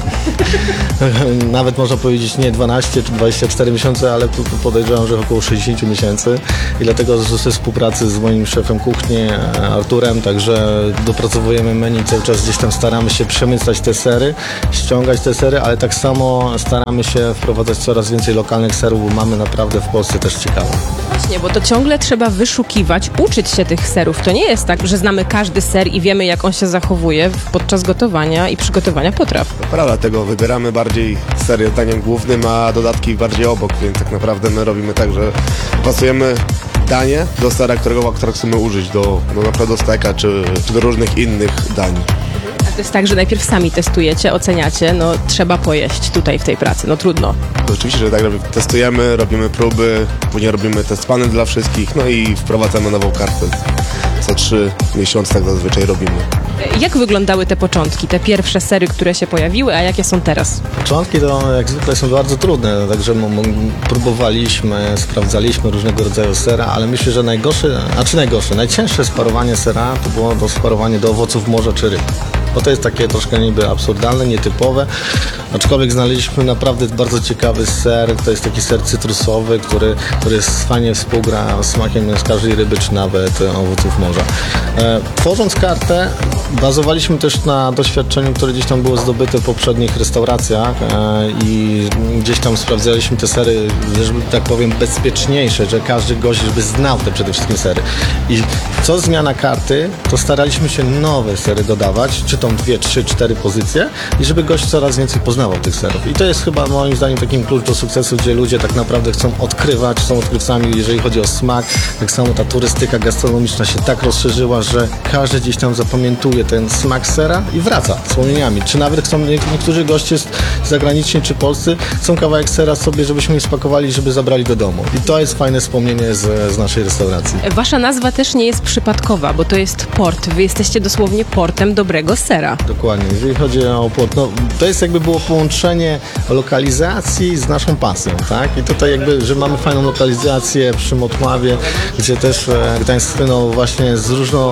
Nawet można powiedzieć nie dwanaście czy dwadzieścia cztery miesiące, ale tu tu podejrzewam, że około sześćdziesiąt miesięcy i dlatego ze współpracy z moim szefem kuchni Arturem, także dopracowujemy menu, cały czas gdzieś tam staramy się przemycać te sery, ściągać te sery, ale tak samo staramy się wprowadzać coraz więcej lokalnych serów, bo mamy naprawdę w Polsce też ciekawe. Właśnie, bo to ciągle trzeba wyszukiwać, uczyć się tych serów. To nie jest tak, że znamy każdy ser i wiemy, jak on się zachowuje podczas gotowania i przygotowania potraw. Prawda, tego wybieramy bardziej serię daniem głównym, a dodatki bardziej obok, więc tak naprawdę my robimy tak, że pasujemy danie do sera, którego, które chcemy użyć, do, do na przykład do steka czy, czy do różnych innych dań. To jest tak, że najpierw sami testujecie, oceniacie, no trzeba pojeść tutaj w tej pracy, no trudno. To oczywiście, że tak, że testujemy, robimy próby, później robimy test panel dla wszystkich, no i wprowadzamy nową kartę. Co trzy miesiące tak zazwyczaj robimy. Jak wyglądały te początki, te pierwsze sery, które się pojawiły, a jakie są teraz? Początki to jak zwykle są bardzo trudne, także m- m- próbowaliśmy, sprawdzaliśmy różnego rodzaju sera, ale myślę, że najgorsze, a czy najgorsze, najcięższe sparowanie sera to było to sparowanie do owoców morza czy ryb. Bo to jest takie troszkę niby absurdalne, nietypowe, aczkolwiek znaleźliśmy naprawdę bardzo ciekawy ser, to jest taki ser cytrusowy, który, który fajnie współgra z smakiem z każdej ryby czy nawet owoców morza. E, tworząc kartę, bazowaliśmy też na doświadczeniu, które gdzieś tam było zdobyte w poprzednich restauracjach e, i gdzieś tam sprawdzaliśmy te sery, żeby tak powiem bezpieczniejsze, że każdy gość żeby znał te przede wszystkim sery. I co zmiana karty, to staraliśmy się nowe sery dodawać, czy to dwie, trzy, cztery pozycje i żeby gość coraz więcej poznawał tych serów. I to jest chyba moim zdaniem takim klucz do sukcesu, gdzie ludzie tak naprawdę chcą odkrywać, są odkrywcami, jeżeli chodzi o smak. Tak samo ta turystyka gastronomiczna się tak rozszerzyła, że każdy gdzieś tam zapamiętuje ten smak sera i wraca wspomnieniami. Czy nawet chcą, niektórzy goście zagraniczni czy polscy chcą kawałek sera sobie, żebyśmy je spakowali, żeby zabrali do domu. I to jest fajne wspomnienie z, z naszej restauracji. Wasza nazwa też nie jest przypadkowa, bo to jest port. Wy jesteście dosłownie portem dobrego sera. Dokładnie. Jeżeli chodzi o port, no, to jest jakby było połączenie lokalizacji z naszą pasją, tak? I tutaj jakby, że mamy fajną lokalizację przy Motławie, gdzie też e, Gdańsk no właśnie z różną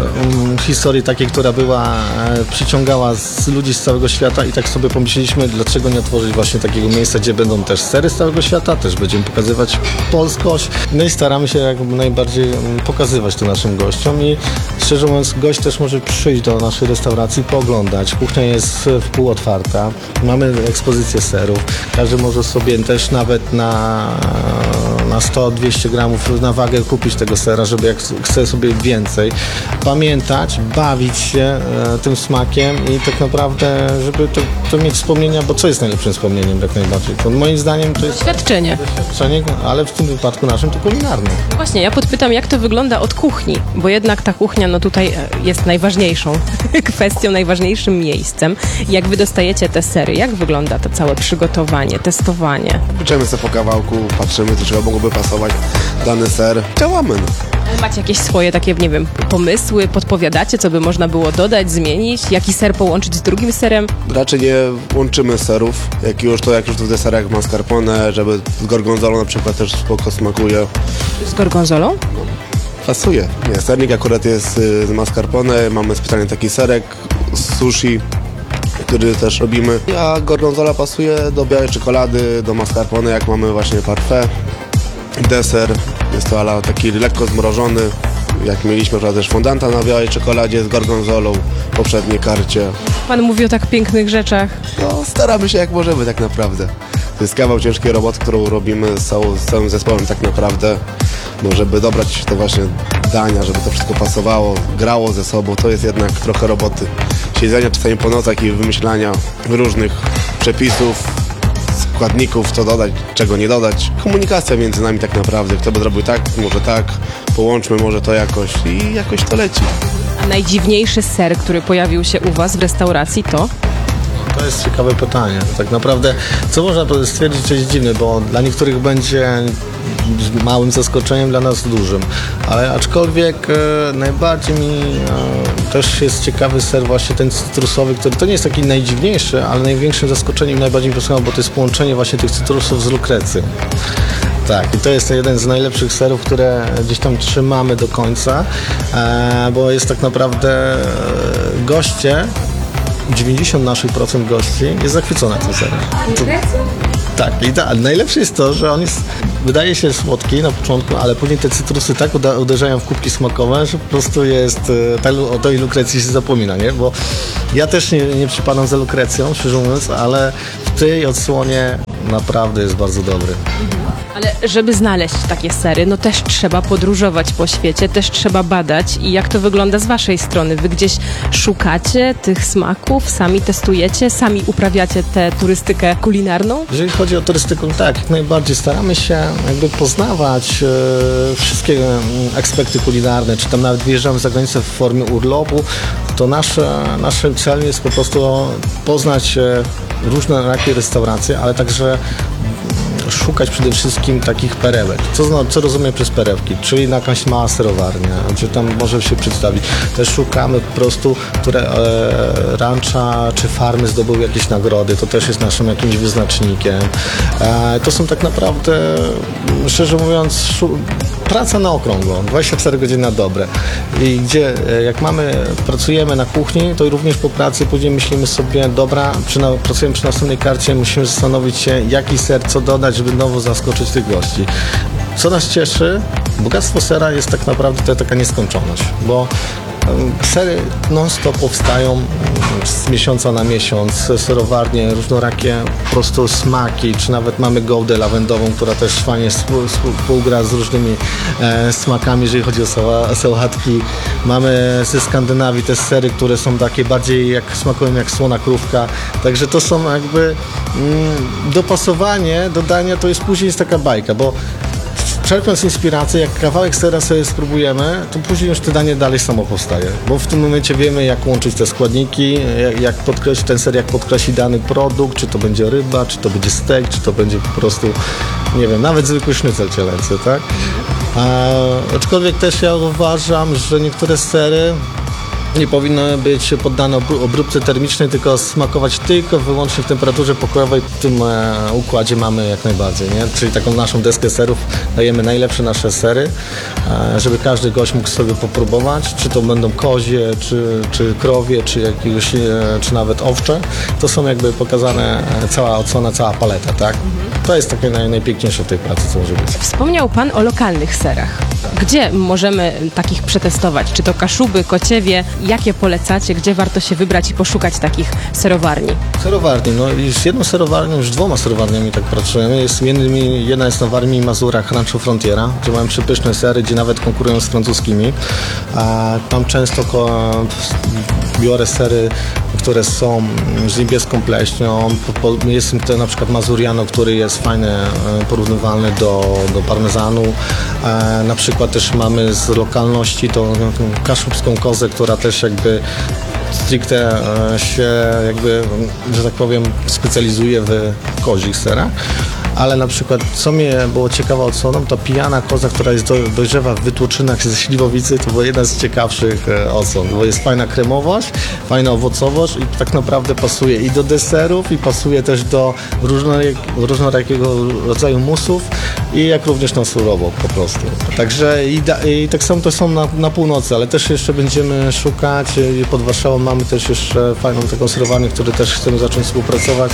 um, historii takiej, która była, e, przyciągała z ludzi z całego świata i tak sobie pomyśleliśmy, dlaczego nie otworzyć właśnie takiego miejsca, gdzie będą też sery z całego świata, też będziemy pokazywać polskość, no i staramy się jak najbardziej um, pokazywać to naszym gościom i szczerze mówiąc, gość też może przyjść do naszej restauracji, pooglądać. Kuchnia jest w pół otwarta. Mamy ekspozycję serów. Każdy może sobie też nawet na, na sto dwieście gramów na wagę kupić tego sera, żeby jak chce sobie więcej. Pamiętać, bawić się e, tym smakiem i tak naprawdę, żeby to, to mieć wspomnienia, bo co jest najlepszym wspomnieniem jak najbardziej? To moim zdaniem to jest Doświadczenie. doświadczenie, ale w tym wypadku naszym to kulinarne. Właśnie, ja podpytam, jak to wygląda od kuchni, bo jednak ta kuchnia no tutaj jest najważniejszą kwestią, najważniejszym miejscem. Jak wy dostajecie te sery? Jak wygląda to całe przygotowanie, testowanie? Pieczemy sobie po kawałku, patrzymy, co czego mogłoby pasować dany ser. Działamy. No. Macie jakieś swoje takie, nie wiem, pomysły, podpowiadacie, co by można było dodać, zmienić? Jaki ser połączyć z drugim serem? Raczej nie łączymy serów. Jak już to, jak już w deserach mascarpone, żeby z gorgonzolą na przykład też spoko smakuje. Z gorgonzolą? Pasuje. Nie, sernik akurat jest y, z mascarpone, mamy specjalnie taki serek z sushi, który też robimy. A gorgonzola pasuje do białej czekolady, do mascarpone, jak mamy właśnie parfait. Deser jest to ala taki lekko zmrożony, jak mieliśmy też fondanta na białej czekoladzie z gorgonzolą w poprzedniej karcie. Pan mówi o tak pięknych rzeczach. No, staramy się jak możemy tak naprawdę. To jest kawał ciężkiej roboty, którą robimy z, całą, z całym zespołem tak naprawdę. No, żeby dobrać te właśnie dania, żeby to wszystko pasowało, grało ze sobą, to jest jednak trochę roboty. Siedzenia czasami po nocach i wymyślania różnych przepisów, składników, co dodać, czego nie dodać. Komunikacja między nami tak naprawdę. Kto by zrobił tak, może tak, połączmy może to jakoś i jakoś to leci. A najdziwniejszy ser, który pojawił się u was w restauracji to? To jest ciekawe pytanie. Tak naprawdę, co można stwierdzić, że jest dziwne, bo dla niektórych będzie małym zaskoczeniem, dla nas dużym. Ale aczkolwiek e, najbardziej mi e, też jest ciekawy ser właśnie ten cytrusowy, który to nie jest taki najdziwniejszy, ale największym zaskoczeniem, najbardziej imponującym, bo to jest połączenie właśnie tych cytrusów z lukrecy. Tak, i to jest jeden z najlepszych serów, które gdzieś tam trzymamy do końca, e, bo jest tak naprawdę e, goście, dziewięćdziesiąt naszych procent gości jest zachwycona tym serem. To, tak, i ta, najlepsze jest to, że on jest, wydaje się słodki na początku, ale później te cytrusy tak uda, uderzają w kubki smakowe, że po prostu jest, ta, o tej lukrecji się zapomina, nie? Bo ja też nie, nie przypadam za lukrecją, szczerze mówiąc, ale w tej odsłonie naprawdę jest bardzo dobry. Ale żeby znaleźć takie sery, no też trzeba podróżować po świecie, też trzeba badać. I jak to wygląda z waszej strony? Wy gdzieś szukacie tych smaków, sami testujecie, sami uprawiacie tę turystykę kulinarną? Jeżeli chodzi o turystykę, tak, jak najbardziej staramy się jakby poznawać e, wszystkie aspekty kulinarne, czy tam nawet wyjeżdżamy za granicę w formie urlopu, to nasze, naszym celem jest po prostu poznać e, różne rakie restauracje, ale także szukać przede wszystkim takich perełek. Co, co rozumiem przez perełki? Czyli jakaś mała serowarnia, czy tam może się przedstawić. Też szukamy po prostu, które e, rancza czy farmy zdobyły jakieś nagrody. To też jest naszym jakimś wyznacznikiem. E, to są tak naprawdę, szczerze mówiąc, szu- praca na okrągło, dwadzieścia cztery godziny na dobre. I gdzie jak mamy, pracujemy na kuchni, to również po pracy później myślimy sobie, dobra, przy na, pracujemy przy następnej karcie, musimy zastanowić się, jaki ser, co dodać, żeby znowu zaskoczyć tych gości. Co nas cieszy, bogactwo sera jest tak naprawdę to taka nieskończoność, bo sery non-stop powstają z miesiąca na miesiąc, serowarnie, różnorakie po prostu smaki, czy nawet mamy gołdę lawendową, która też fajnie współgra z różnymi e, smakami, jeżeli chodzi o sała, sałatki. Mamy ze Skandynawii te sery, które są takie bardziej jak smakują jak słona krówka, także to są jakby mm, dopasowanie, dodanie, to jest później jest taka bajka, bo czerpiąc inspirację, jak kawałek sera sobie spróbujemy, to później już to danie dalej samo powstaje. Bo w tym momencie wiemy, jak łączyć te składniki, jak, jak podkreślić ten ser, jak podkreślić dany produkt, czy to będzie ryba, czy to będzie steak, czy to będzie po prostu, nie wiem, nawet zwykły sznycel cielęcy, tak? A, aczkolwiek też ja uważam, że niektóre sery nie powinny być poddane obróbce termicznej, tylko smakować tylko wyłącznie w temperaturze pokojowej. W tym e, układzie mamy jak najbardziej, nie? Czyli taką naszą deskę serów dajemy najlepsze nasze sery, e, żeby każdy gość mógł sobie popróbować, czy to będą kozie, czy, czy krowie, czy jakiegoś, e, czy nawet owcze. To są jakby pokazane cała odsłona, cała paleta, tak? To jest takie naj, najpiękniejsze w tej pracy, co może być. Wspomniał Pan o lokalnych serach. Gdzie możemy takich przetestować? Czy to Kaszuby, Kociewie? Jakie polecacie? Gdzie warto się wybrać i poszukać takich serowarni? Serowarni, no i z jedną serowarnią, już dwoma serowarniami tak pracujemy. Jest między innymi, jedna jest na Warmii i Mazurach, Rancho Frontiera, gdzie mamy przepyszne sery, gdzie nawet konkurują z francuskimi. A tam często ko- biorę sery, które są z niebieską pleśnią. Jest to na przykład Mazuriano, który jest fajny, porównywalny do, do parmezanu. E, na przykład też mamy z lokalności tą kaszubską kozę, która też jakby stricte e, się jakby, że tak powiem, specjalizuje w kozich serach. Ale na przykład, co mnie było ciekawe odsłoną, to pijana koza, która jest do, dojrzewa w wytłoczynach ze śliwowicy, to była jedna z ciekawszych e, odsłon, bo jest fajna kremowość, fajna owocowość i tak naprawdę pasuje i do deserów, i pasuje też do różnorakiego rodzaju musów i jak również na surowo po prostu. Także i, da, i tak samo to są na, na północy, ale też jeszcze będziemy szukać, pod Warszawą mamy też jeszcze fajną taką serowarnię, której też chcemy zacząć współpracować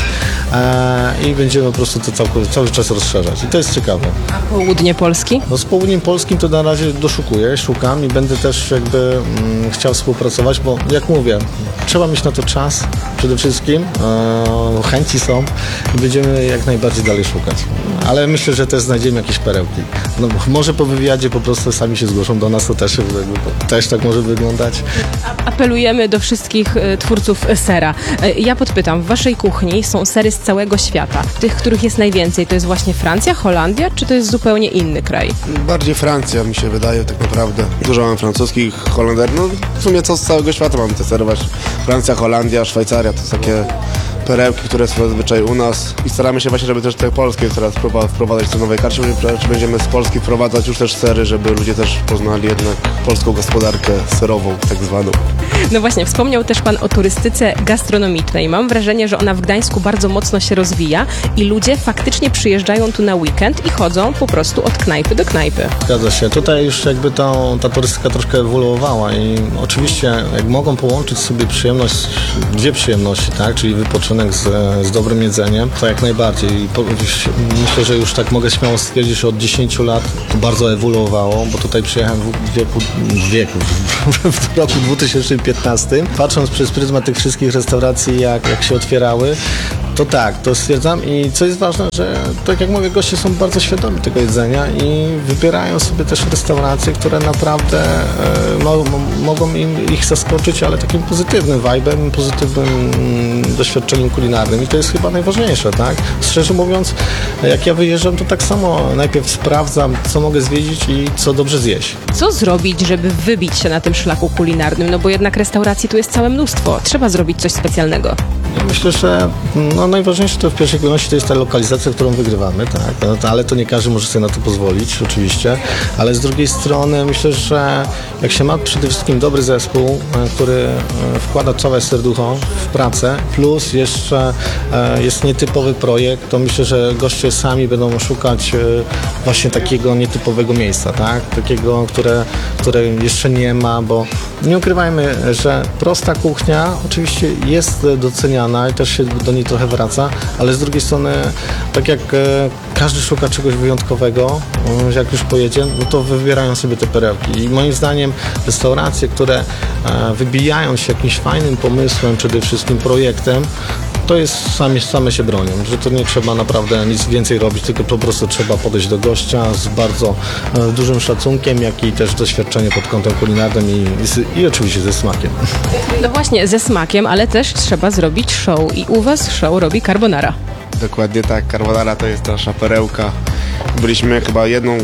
e, i będziemy po prostu to całkowicie cały czas rozszerzać i to jest ciekawe. A południe Polski? No z południem Polskim to na razie doszukuję, szukam i będę też jakby mm, chciał współpracować, bo jak mówię, trzeba mieć na to czas przede wszystkim, e, chęci są i będziemy jak najbardziej dalej szukać. Ale myślę, że też znajdziemy jakieś perełki. No, może po wywiadzie po prostu sami się zgłoszą do nas, to też, też tak może wyglądać. Apelujemy do wszystkich y, twórców sera. Y, ja podpytam, w waszej kuchni są sery z całego świata. Tych, których jest najwięcej, to jest właśnie Francja, Holandia, czy to jest zupełnie inny kraj? Bardziej Francja, mi się wydaje, tak naprawdę. Dużo mam francuskich, Holenderów, no w sumie co z całego świata mamy te sery właśnie. Francja, Holandia, Szwajcaria, to takie perełki, które są zazwyczaj u nas i staramy się właśnie, żeby też te polskie teraz wprowadzać te nowe karty, czy będziemy z Polski wprowadzać już też sery, żeby ludzie też poznali jednak polską gospodarkę serową tak zwaną. No właśnie, wspomniał też Pan o turystyce gastronomicznej. Mam wrażenie, że ona w Gdańsku bardzo mocno się rozwija i ludzie faktycznie przyjeżdżają tu na weekend i chodzą po prostu od knajpy do knajpy. Zgadza się. Tutaj już jakby to, ta turystyka troszkę ewoluowała i oczywiście jak mogą połączyć sobie przyjemność, dwie przyjemności, tak, czyli wypoczynek z, z dobrym jedzeniem, to jak najbardziej. I po, myślę, że już tak mogę śmiało stwierdzić, że od dziesięciu lat to bardzo ewoluowało, bo tutaj przyjechałem w wieku, w wieku, w roku dwa tysiące piętnastym. Patrząc przez pryzmat tych wszystkich restauracji, jak, jak się otwierały, to tak, to stwierdzam i co jest ważne, że tak jak mówię, goście są bardzo świadomi tego jedzenia i wybierają sobie też restauracje, które naprawdę e, mo, mo, mogą im, ich zaskoczyć, ale takim pozytywnym vibe'em, pozytywnym mm, doświadczeniem kulinarnym i to jest chyba najważniejsze, tak? Szczerze mówiąc, jak ja wyjeżdżam, to tak samo najpierw sprawdzam, co mogę zwiedzić i co dobrze zjeść. Co zrobić, żeby wybić się na tym szlaku kulinarnym? No bo jednak restauracji tu jest całe mnóstwo. Trzeba zrobić coś specjalnego. Ja myślę, że no, najważniejsze to w pierwszej kolejności to jest ta lokalizacja, którą wygrywamy, tak? No, to, ale to nie każdy może sobie na to pozwolić, oczywiście, ale z drugiej strony myślę, że jak się ma przede wszystkim dobry zespół, który wkłada całe serducho w pracę, plus jeszcze jest nietypowy projekt, to myślę, że goście sami będą szukać właśnie takiego nietypowego miejsca, tak? Takiego, które, które jeszcze nie ma, bo nie ukrywajmy, że prosta kuchnia oczywiście jest doceniana i też się do niej trochę wraca, ale z drugiej strony, tak jak e, każdy szuka czegoś wyjątkowego, e, jak już pojedzie, no to wybierają sobie te perełki. I moim zdaniem restauracje, które e, wybijają się jakimś fajnym pomysłem, przede wszystkim projektem, to jest same, same się bronią, że to nie trzeba naprawdę nic więcej robić, tylko po prostu trzeba podejść do gościa z bardzo e, dużym szacunkiem, jak i też doświadczenie pod kątem kulinarnym i, i, i oczywiście ze smakiem. No właśnie, ze smakiem, ale też trzeba zrobić show i u Was show robi carbonara. Dokładnie tak, carbonara to jest nasza perełka. Byliśmy chyba jedną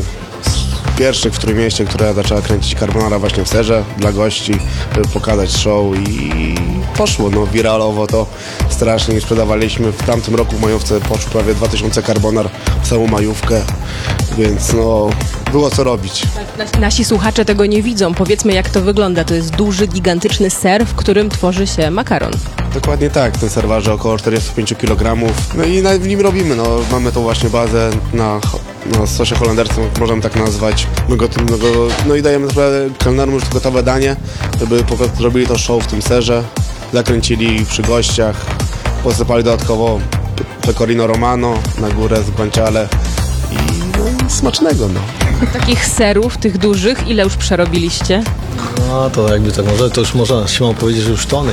z pierwszych w Trójmieście, która zaczęła kręcić carbonara właśnie w serze dla gości, żeby pokazać show i poszło, no wiralowo to strasznie i sprzedawaliśmy. W tamtym roku w majówce poszło prawie dwa tysiące carbonar w całą majówkę, więc no było co robić. Nasi słuchacze tego nie widzą. Powiedzmy, jak to wygląda. To jest duży, gigantyczny ser, w którym tworzy się makaron. Dokładnie tak. Ten ser waży około czterdzieści pięć kilogramów. No i w nim robimy. No, mamy tą właśnie bazę na, na sosie holenderskim, możemy tak nazwać. My go, my go, no i dajemy kelnerom już gotowe danie, żeby po prostu zrobili to show w tym serze. Zakręcili przy gościach. Posypali dodatkowo pecorino romano na górę z guanciale. I no, smacznego, no. Takich serów, tych dużych, ile już przerobiliście? No to jakby tak może, to już można śmiało powiedzieć, że już tony.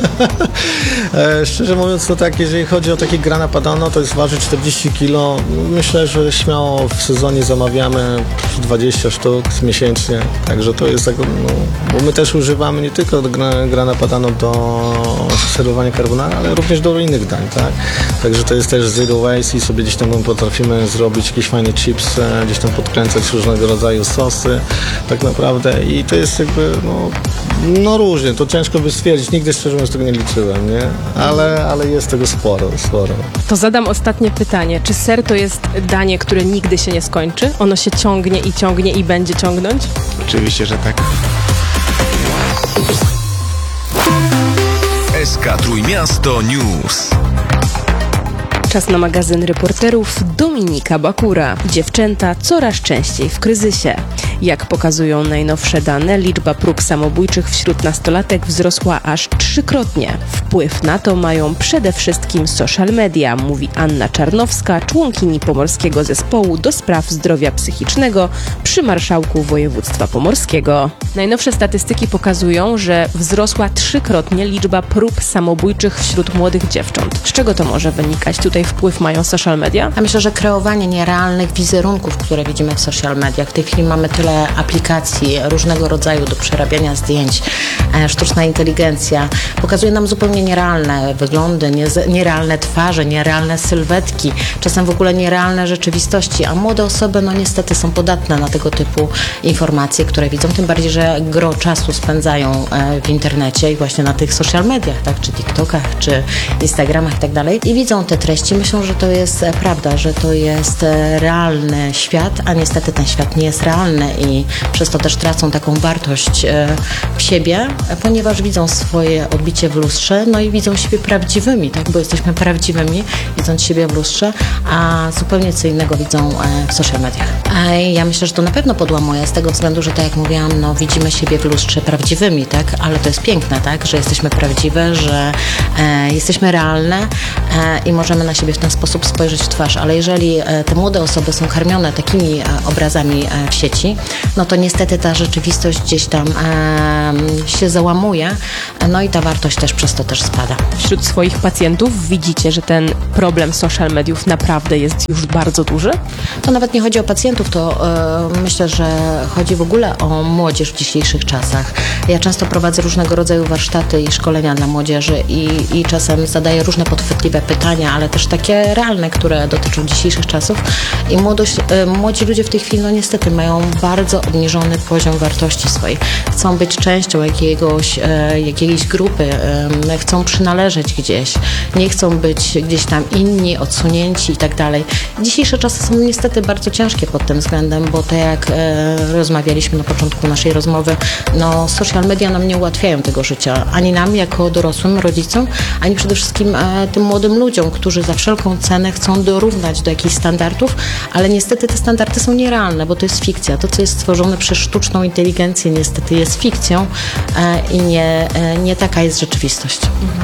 e, szczerze mówiąc, to tak, jeżeli chodzi o takie grana padano, to jest waży czterdzieści kilo. Myślę, że śmiało w sezonie zamawiamy dwadzieścia sztuk miesięcznie, także to jest tak, no, bo my też używamy nie tylko grana padano do serwowania carbonara, ale również do innych dań, tak? Także to jest też zero waste i sobie gdzieś tam potrafimy zrobić jakieś fajne chipsy, gdzieś tam podkręcać różnego rodzaju sosy, tak naprawdę i to jest jakby, no, no różnie, to ciężko by stwierdzić, nigdy szczerze mówiąc tego nie liczyłem, nie? Ale, ale jest tego sporo, sporo. To zadam ostatnie pytanie, czy ser to jest danie, które nigdy się nie skończy? Ono się ciągnie i ciągnie i będzie ciągnąć? Oczywiście, że tak. S K Trójmiasto News. Czas na magazyn reporterów Dominika Bakura. Dziewczęta coraz częściej w kryzysie. Jak pokazują najnowsze dane, liczba prób samobójczych wśród nastolatek wzrosła aż trzykrotnie. Wpływ na to mają przede wszystkim social media, mówi Anna Czarnowska, członkini Pomorskiego Zespołu do Spraw Zdrowia Psychicznego przy Marszałku Województwa Pomorskiego. Najnowsze statystyki pokazują, że wzrosła trzykrotnie liczba prób samobójczych wśród młodych dziewcząt. Z czego to może wynikać? Tutaj wpływ mają social media? Ja myślę, że kreowanie nierealnych wizerunków, które widzimy w social mediach. W tej chwili mamy tyle wiele aplikacji różnego rodzaju do przerabiania zdjęć, e, sztuczna inteligencja pokazuje nam zupełnie nierealne wyglądy, nie, nierealne twarze, nierealne sylwetki, czasem w ogóle nierealne rzeczywistości, a młode osoby no niestety są podatne na tego typu informacje, które widzą, tym bardziej, że gro czasu spędzają e, w internecie i właśnie na tych social mediach, tak, czy TikTokach, czy Instagramach i tak dalej i widzą te treści, myślą, że to jest e, prawda, że to jest e, realny świat, a niestety ten świat nie jest realny i przez to też tracą taką wartość e, w siebie, ponieważ widzą swoje odbicie w lustrze, no i widzą siebie prawdziwymi, tak, bo jesteśmy prawdziwymi, widząc siebie w lustrze, a zupełnie co innego widzą e, w social mediach. A ja myślę, że to na pewno podłamuje z tego względu, że tak jak mówiłam, no widzimy siebie w lustrze prawdziwymi, tak, ale to jest piękne, tak, że jesteśmy prawdziwe, że e, jesteśmy realne e, i możemy na siebie w ten sposób spojrzeć w twarz, ale jeżeli e, te młode osoby są karmione takimi e, obrazami e, w sieci, no to niestety ta rzeczywistość gdzieś tam e, się załamuje, no i ta wartość też przez to też spada. Wśród swoich pacjentów widzicie, że ten problem social mediów naprawdę jest już bardzo duży? To nawet nie chodzi o pacjentów, to e, myślę, że chodzi w ogóle o młodzież w dzisiejszych czasach. Ja często prowadzę różnego rodzaju warsztaty i szkolenia dla młodzieży i, i czasem zadaję różne podchwytliwe pytania, ale też takie realne, które dotyczą dzisiejszych czasów i młodość, e, młodzi ludzie w tej chwili no niestety mają bardzo obniżony poziom wartości swojej. Chcą być częścią jakiegoś, e, jakiejś grupy, e, chcą przynależeć gdzieś, nie chcą być gdzieś tam inni, odsunięci i tak dalej. Dzisiejsze czasy są niestety bardzo ciężkie pod tym względem, bo tak jak e, rozmawialiśmy na początku naszej rozmowy, no social media nam nie ułatwiają tego życia, ani nam jako dorosłym rodzicom, ani przede wszystkim e, tym młodym ludziom, którzy za wszelką cenę chcą dorównać do jakichś standardów, ale niestety te standardy są nierealne, bo to jest fikcja. To, co jest stworzone przez sztuczną inteligencję, niestety jest fikcją e, i nie, e, nie taka jest rzeczywistość.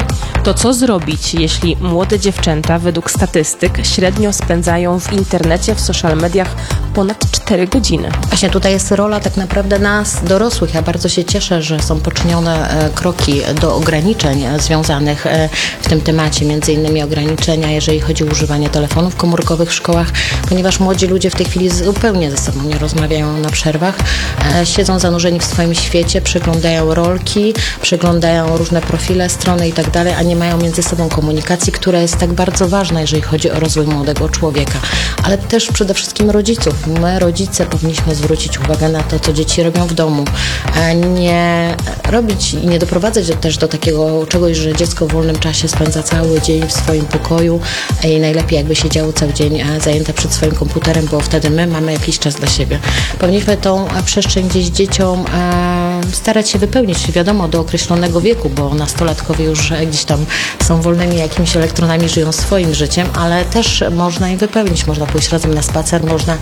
To co zrobić, jeśli młode dziewczęta według statystyk średnio spędzają w internecie, w social mediach ponad cztery godziny? Właśnie tutaj jest rola tak naprawdę nas, dorosłych. Ja bardzo się cieszę, że są poczynione e, kroki do ograniczeń e, związanych e, w tym temacie, między innymi ograniczenia, jeżeli chodzi o używanie telefonów komórkowych w szkołach, ponieważ młodzi ludzie w tej chwili zupełnie ze sobą nie rozmawiają na przerwach, e, siedzą zanurzeni w swoim świecie, przeglądają rolki, przeglądają różne profile, strony i tak dalej, a nie mają między sobą komunikacji, która jest tak bardzo ważna, jeżeli chodzi o rozwój młodego człowieka, ale też przede wszystkim rodziców. My, rodzice, powinniśmy zwrócić uwagę na to, co dzieci robią w domu, a nie robić i nie doprowadzać do, też do takiego czegoś, że dziecko w wolnym czasie spędza cały dzień w swoim pokoju i najlepiej jakby siedziało cały dzień zajęte przed swoim komputerem, bo wtedy my mamy jakiś czas dla siebie. Powinniśmy tą przestrzeń gdzieś dzieciom starać się wypełnić, wiadomo, do określonego wieku, bo nastolatkowie już gdzieś tam są wolnymi jakimiś elektronami, żyją swoim życiem, ale też można im wypełnić, można pójść razem na spacer, można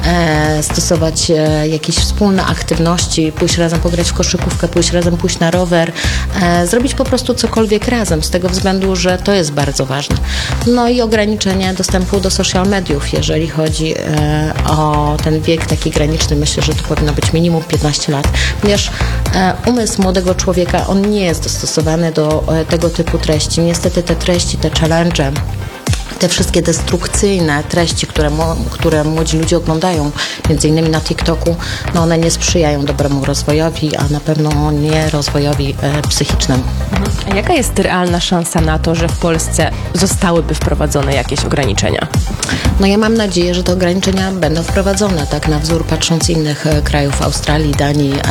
e, stosować e, jakieś wspólne aktywności, pójść razem pograć w koszykówkę, pójść razem pójść na rower, e, zrobić po prostu cokolwiek razem, z tego względu, że to jest bardzo ważne. No i ograniczenie dostępu do social mediów, jeżeli chodzi e, o ten wiek taki graniczny, myślę, że to powinno być minimum piętnaście lat, ponieważ e, umysł młodego człowieka, on nie jest dostosowany do e, tego typu treści. Niestety te treści, te challenge, te wszystkie destrukcyjne treści, które, które młodzi ludzie oglądają, między innymi na TikToku, no one nie sprzyjają dobremu rozwojowi, a na pewno nie rozwojowi e, psychicznemu. A jaka jest realna szansa na to, że w Polsce zostałyby wprowadzone jakieś ograniczenia? No ja mam nadzieję, że te ograniczenia będą wprowadzone, tak na wzór patrząc innych e, krajów, Australii, Danii, e,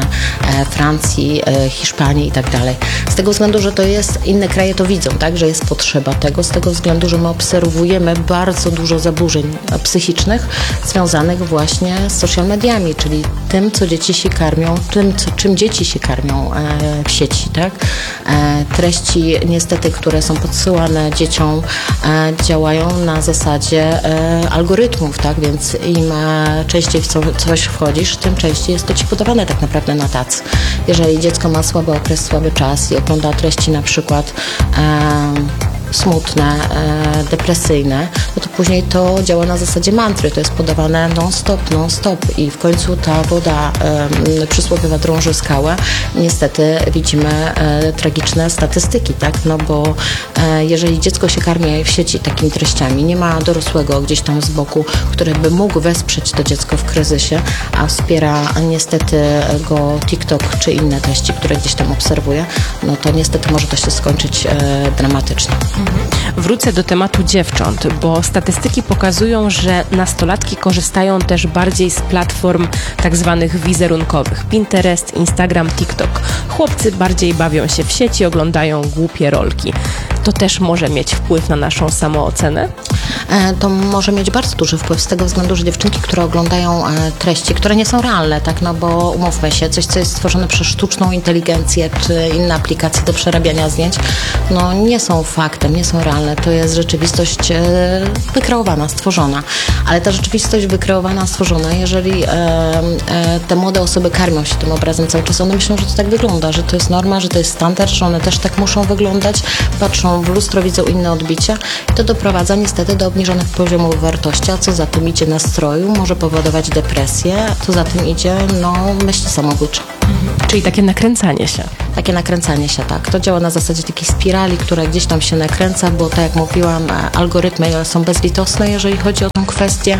e, Francji, e, Hiszpanii i tak dalej. Z tego względu, że to jest, inne kraje to widzą, tak, że jest potrzeba tego, z tego względu, że my obserwujemy bardzo dużo zaburzeń psychicznych związanych właśnie z social mediami, czyli tym, co dzieci się karmią, tym, co, czym dzieci się karmią e, w sieci, tak? E, treści niestety, które są podsyłane dzieciom, e, działają na zasadzie e, algorytmów, tak? Więc im e, częściej w co, coś wchodzisz, tym częściej jest to ci podawane tak naprawdę na tacy. Jeżeli dziecko ma słaby okres, słaby czas i ogląda treści na przykład e, smutne, e, depresyjne, no to później to działa na zasadzie mantry, to jest podawane non-stop, non-stop i w końcu ta woda e, przysłowiowa drąży skałę. Niestety widzimy e, tragiczne statystyki, tak, no bo e, jeżeli dziecko się karmi w sieci takimi treściami, nie ma dorosłego gdzieś tam z boku, który by mógł wesprzeć to dziecko w kryzysie, a wspiera niestety go TikTok czy inne treści, które gdzieś tam obserwuje, no to niestety może to się skończyć e, dramatycznie. Wrócę do tematu dziewcząt, bo statystyki pokazują, że nastolatki korzystają też bardziej z platform tak zwanych wizerunkowych. Pinterest, Instagram, TikTok. Chłopcy bardziej bawią się w sieci, oglądają głupie rolki. To też może mieć wpływ na naszą samoocenę? E, to może mieć bardzo duży wpływ z tego względu, że dziewczynki, które oglądają e, treści, które nie są realne, tak, no bo umówmy się, coś, co jest stworzone przez sztuczną inteligencję, czy inne aplikacje do przerabiania zdjęć, no nie są faktem, nie są realne. To jest rzeczywistość e, wykreowana, stworzona. Ale ta rzeczywistość wykreowana, stworzona, jeżeli e, e, te młode osoby karmią się tym obrazem cały czas, one myślą, że to tak wygląda, że to jest norma, że to jest standard, że one też tak muszą wyglądać, patrzą w lustro, widzą inne odbicia i to doprowadza niestety do obniżonych poziomów wartości, a co za tym idzie nastroju, może powodować depresję, co za tym idzie, no, myśli samobójcze. Mhm. Czyli takie nakręcanie się. Takie nakręcanie się, tak. To działa na zasadzie takiej spirali, która gdzieś tam się nakręca, bo tak jak mówiłam, algorytmy są bezlitosne, jeżeli chodzi o tę kwestię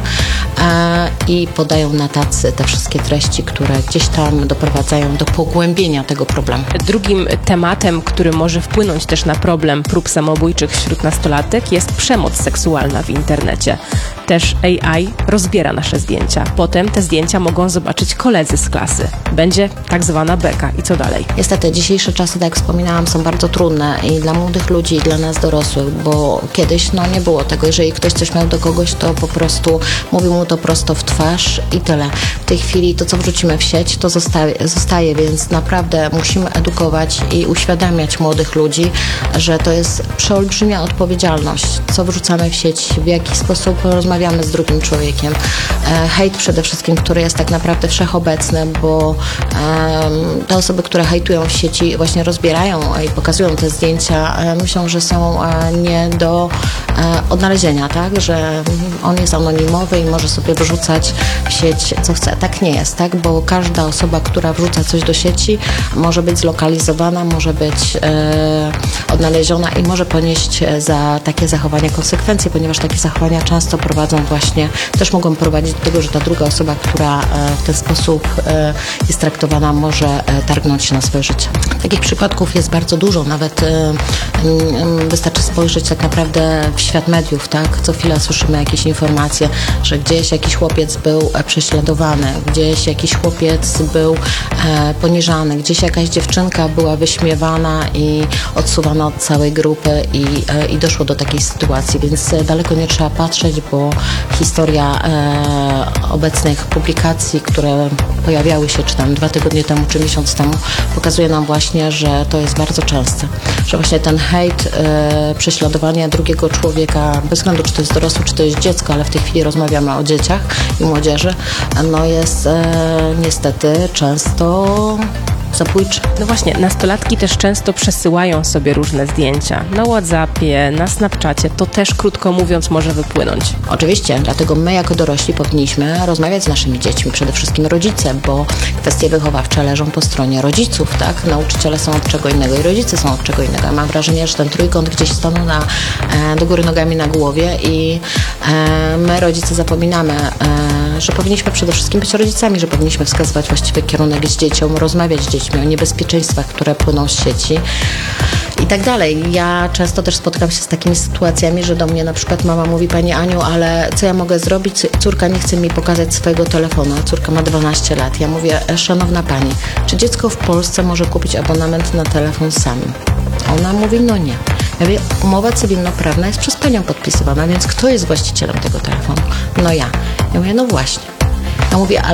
e, i podają na tacy te wszystkie treści, które gdzieś tam doprowadzają do pogłębienia tego problemu. Drugim tematem, który może wpłynąć też na problem prób samobójczych wśród nastolatek, jest przemoc seksualna w internecie. Też A I rozbiera nasze zdjęcia. Potem te zdjęcia mogą zobaczyć koledzy z klasy. Będzie tak zwana beka. I co dalej? Niestety dzisiejsze czasy, tak jak wspominałam, są bardzo trudne i dla młodych ludzi, i dla nas dorosłych, bo kiedyś no nie było tego. Jeżeli ktoś coś miał do kogoś, to po prostu mówił mu to prosto w twarz i tyle. W tej chwili to, co wrzucimy w sieć, to zostaje, zostaje, więc naprawdę musimy edukować i uświadamiać młodych ludzi, że to jest przeolbrzymia odpowiedzialność, co wrzucamy w sieć, w jaki sposób rozmawiamy z drugim człowiekiem. E, hejt przede wszystkim, który jest tak naprawdę wszechobecny, bo e, te osoby, które hejtują w sieci, właśnie rozbierają i pokazują te zdjęcia, e, myślą, że są e, nie do e, odnalezienia, tak? Że on jest anonimowy i może sobie wrzucać w sieć co chce. Tak nie jest, tak? Bo każda osoba, która wrzuca coś do sieci, może być zlokalizowana, może być e, odnaleziona i może ponieść za takie zachowania konsekwencje, ponieważ takie zachowania często prowadzą właśnie, też mogą prowadzić do tego, że ta druga osoba, która e, w ten sposób e, jest traktowana, może e, targnąć się na swoje życie. Takich przypadków jest bardzo dużo, nawet e, e, wystarczy spojrzeć tak naprawdę w świat mediów, tak? Co chwila słyszymy jakieś informacje, że gdzieś jakiś chłopiec był e, prześladowany, gdzieś jakiś chłopiec był e, poniżany, gdzieś jakaś dziewczynka była wyśmiewana i odsuwana od całej grupy i, e, i doszło do takiej sytuacji, więc e, daleko nie trzeba patrzeć, bo historia e, obecnych publikacji, które pojawiały się czy tam dwa tygodnie temu, czy miesiąc temu, pokazuje nam właśnie, że to jest bardzo częste, że właśnie ten hejt, e, prześladowania drugiego człowieka, bez względu czy to jest dorosły, czy to jest dziecko, ale w tej chwili rozmawiamy o dzieciach i młodzieży, no jest e, niestety często zabójczy. No właśnie, nastolatki też często przesyłają sobie różne zdjęcia na WhatsAppie, na Snapchacie. To też, krótko mówiąc, może wypłynąć. Oczywiście, dlatego my jako dorośli powinniśmy rozmawiać z naszymi dziećmi, przede wszystkim rodzice, bo kwestie wychowawcze leżą po stronie rodziców, tak? Nauczyciele są od czego innego i rodzice są od czego innego. Ja mam wrażenie, że ten trójkąt gdzieś stanął na, e, do góry nogami na głowie i e, my, rodzice, zapominamy, e, że powinniśmy przede wszystkim być rodzicami, że powinniśmy wskazywać właściwy kierunek z dzieciom, rozmawiać z dziećmi o niebezpieczeństwach, które płyną z sieci i tak dalej. Ja często też spotykam się z takimi sytuacjami, że do mnie na przykład mama mówi: Pani Aniu, ale co ja mogę zrobić? Córka nie chce mi pokazać swojego telefonu, a córka ma dwanaście lat. Ja mówię: szanowna pani, czy dziecko w Polsce może kupić abonament na telefon samym? Ona mówi: no nie. Ja mówię: umowa cywilnoprawna jest przez panią podpisywana, więc kto jest właścicielem tego telefonu? No ja. Ja mówię: no właśnie. Ja mówię: ale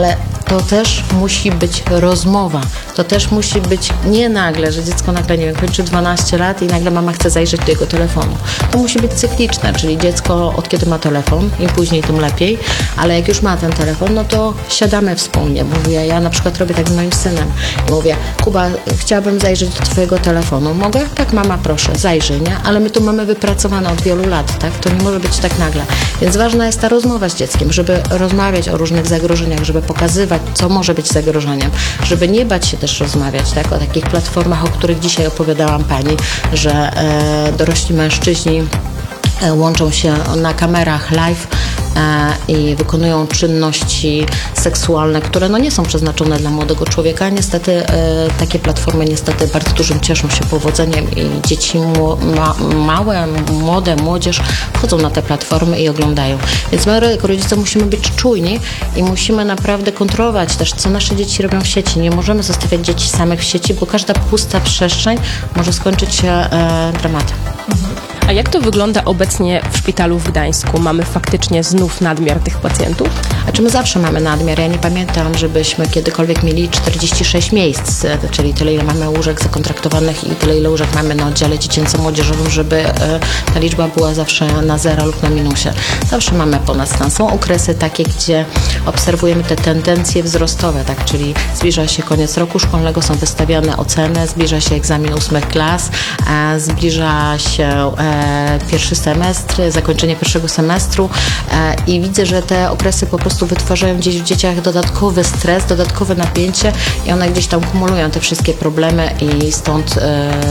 to też musi być rozmowa. To też musi być nie nagle, że dziecko nagle, nie wiem, kończy dwanaście lat i nagle mama chce zajrzeć do jego telefonu. To musi być cykliczne, czyli dziecko od kiedy ma telefon, im później, tym lepiej, ale jak już ma ten telefon, no to siadamy wspólnie. Mówię, ja na przykład robię tak z moim synem. I mówię, Kuba, chciałabym zajrzeć do twojego telefonu. Mogę? Tak, mama, proszę, zajrzyj, nie? Ale my tu mamy wypracowane od wielu lat, tak? To nie może być tak nagle. Więc ważna jest ta rozmowa z dzieckiem, żeby rozmawiać o różnych zagrożeniach, żeby pokazywać, co może być zagrożeniem, żeby nie bać się też rozmawiać, tak? O takich platformach, o których dzisiaj opowiadałam pani, że e, dorośli mężczyźni e, łączą się na kamerach live e, i wykonują czynności seksualne, które no nie są przeznaczone dla młodego człowieka. Niestety e, takie platformy niestety bardzo dużym cieszą się powodzeniem i dzieci mu, ma, małe, młode, młodzież wchodzą na te platformy i oglądają. Więc my jako rodzice musimy być czujni i musimy naprawdę kontrolować też, co nasze dzieci robią w sieci. Nie możemy zostawiać dzieci samych w sieci, bo każda pusta przestrzeń może skończyć się e, dramatem. A jak to wygląda obecnie w szpitalu w Gdańsku? Mamy faktycznie znów nadmiar tych pacjentów? A czy my zawsze mamy nadmiar? Ja nie pamiętam, żebyśmy kiedykolwiek mieli czterdzieści sześć miejsc, czyli tyle, ile mamy łóżek zakontraktowanych i tyle, ile łóżek mamy na oddziale dziecięco-młodzieżowym, żeby ta liczba była zawsze na zero lub na minusie. Zawsze mamy ponad stan. Są okresy takie, gdzie obserwujemy te tendencje wzrostowe, tak? Czyli zbliża się koniec roku szkolnego, są wystawiane oceny, zbliża się egzamin ósmych klas, zbliża się pierwszy semestr, zakończenie pierwszego semestru i widzę, że te okresy po prostu wytwarzają gdzieś w dzieciach dodatkowy stres, dodatkowe napięcie i one gdzieś tam kumulują te wszystkie problemy i stąd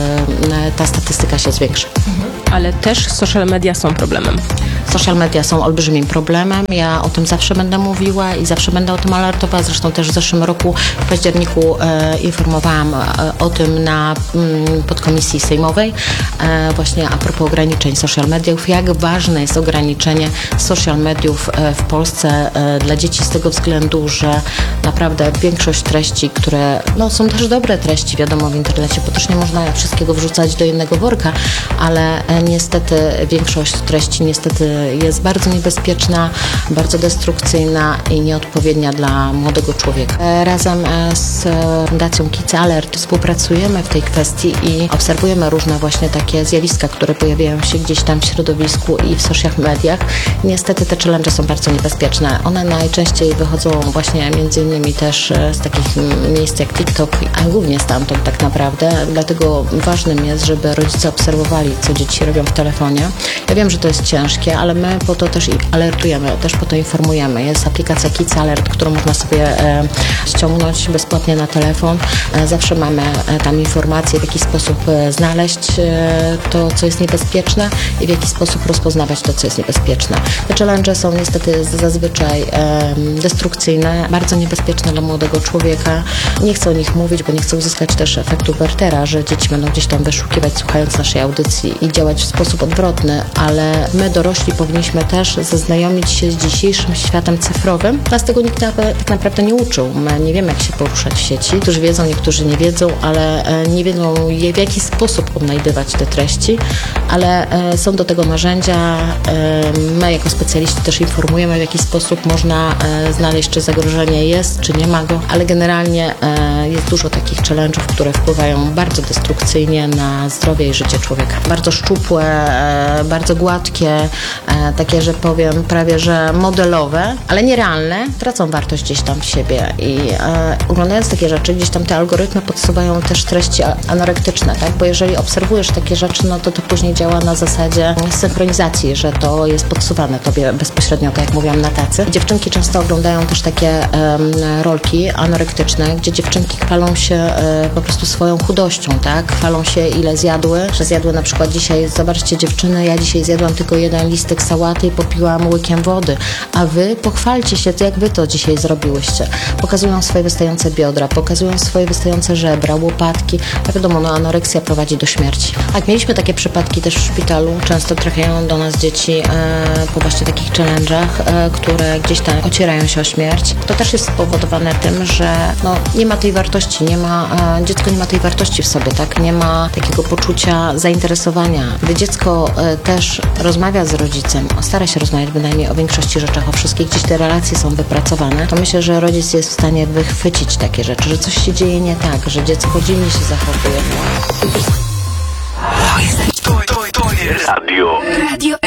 ta statystyka się zwiększa. Ale też social media są problemem. Social media są olbrzymim problemem. Ja o tym zawsze będę mówiła i zawsze będę o tym alertowała. Zresztą też w zeszłym roku w październiku e, informowałam e, o tym na m, podkomisji sejmowej e, właśnie a propos ograniczeń social mediów. Jak ważne jest ograniczenie social mediów e, w Polsce e, dla dzieci z tego względu, że naprawdę większość treści, które no, są też dobre treści, wiadomo, w internecie, bo też nie można wszystkiego wrzucać do jednego worka, ale e, niestety większość treści niestety jest bardzo niebezpieczna, bardzo destrukcyjna i nieodpowiednia dla młodego człowieka. Razem z Fundacją Kids Alert współpracujemy w tej kwestii i obserwujemy różne właśnie takie zjawiska, które pojawiają się gdzieś tam w środowisku i w social mediach. Niestety te challenge są bardzo niebezpieczne. One najczęściej wychodzą właśnie między innymi też z takich miejsc jak TikTok, a głównie stamtąd tak naprawdę. Dlatego ważnym jest, żeby rodzice obserwowali, co dzieci robią w telefonie. Ja wiem, że to jest ciężkie, ale my po to też i alertujemy, też po to informujemy. Jest aplikacja Kids Alert, którą można sobie e, ściągnąć bezpłatnie na telefon. E, zawsze mamy e, tam informacje, w jaki sposób e, znaleźć e, to, co jest niebezpieczne i w jaki sposób rozpoznawać to, co jest niebezpieczne. Te challenge są niestety zazwyczaj e, destrukcyjne, bardzo niebezpieczne dla młodego człowieka. Nie chcę o nich mówić, bo nie chcę uzyskać też efektu Wertera, że dzieci będą gdzieś tam wyszukiwać, słuchając naszej audycji i działać w sposób odwrotny, ale my dorośli powinniśmy też zaznajomić się z dzisiejszym światem cyfrowym. Nas tego nikt tak naprawdę nie uczył. My nie wiemy, jak się poruszać w sieci. Niektórzy wiedzą, niektórzy nie wiedzą, ale nie wiedzą, w jaki sposób odnajdywać te treści, ale są do tego narzędzia. My jako specjaliści też informujemy, w jaki sposób można znaleźć, czy zagrożenie jest, czy nie ma go, ale generalnie jest dużo takich challenge'ów, które wpływają bardzo destrukcyjnie na zdrowie i życie człowieka. Bardzo szczupłe, bardzo gładkie, takie, że powiem prawie, że modelowe, ale nierealne, tracą wartość gdzieś tam w siebie i e, oglądając takie rzeczy, gdzieś tam te algorytmy podsuwają też treści anorektyczne, tak? Bo jeżeli obserwujesz takie rzeczy, no to to później działa na zasadzie synchronizacji, że to jest podsuwane tobie bezpośrednio, tak jak mówiłam, na tacy. Dziewczynki często oglądają też takie e, rolki anorektyczne, gdzie dziewczynki chwalą się e, po prostu swoją chudością, tak? Chwalą się, ile zjadły, że zjadły na przykład dzisiaj, zobaczcie dziewczyny, ja dzisiaj zjadłam tylko jeden listek sałaty i popiłam łykiem wody, a wy pochwalcie się, jak wy to dzisiaj zrobiłyście. Pokazują swoje wystające biodra, pokazują swoje wystające żebra, łopatki. A wiadomo, no anoreksja prowadzi do śmierci. Tak, mieliśmy takie przypadki też w szpitalu. Często trafiają do nas dzieci e, po właśnie takich challenge'ach, e, które gdzieś tam ocierają się o śmierć. To też jest spowodowane tym, że no, nie ma tej wartości, nie ma, e, dziecko nie ma tej wartości w sobie, tak? Nie ma takiego poczucia zainteresowania. Gdy dziecko e, też rozmawia z rodzicem, stara się rozmawiać bynajmniej o większości rzeczach, o wszystkich, gdzieś te relacje są wypracowane, to myślę, że rodzic jest w stanie wychwycić takie rzeczy, że coś się dzieje nie tak, że dziecko dziwnie się zachowuje. To, to, to jest Radio. Radio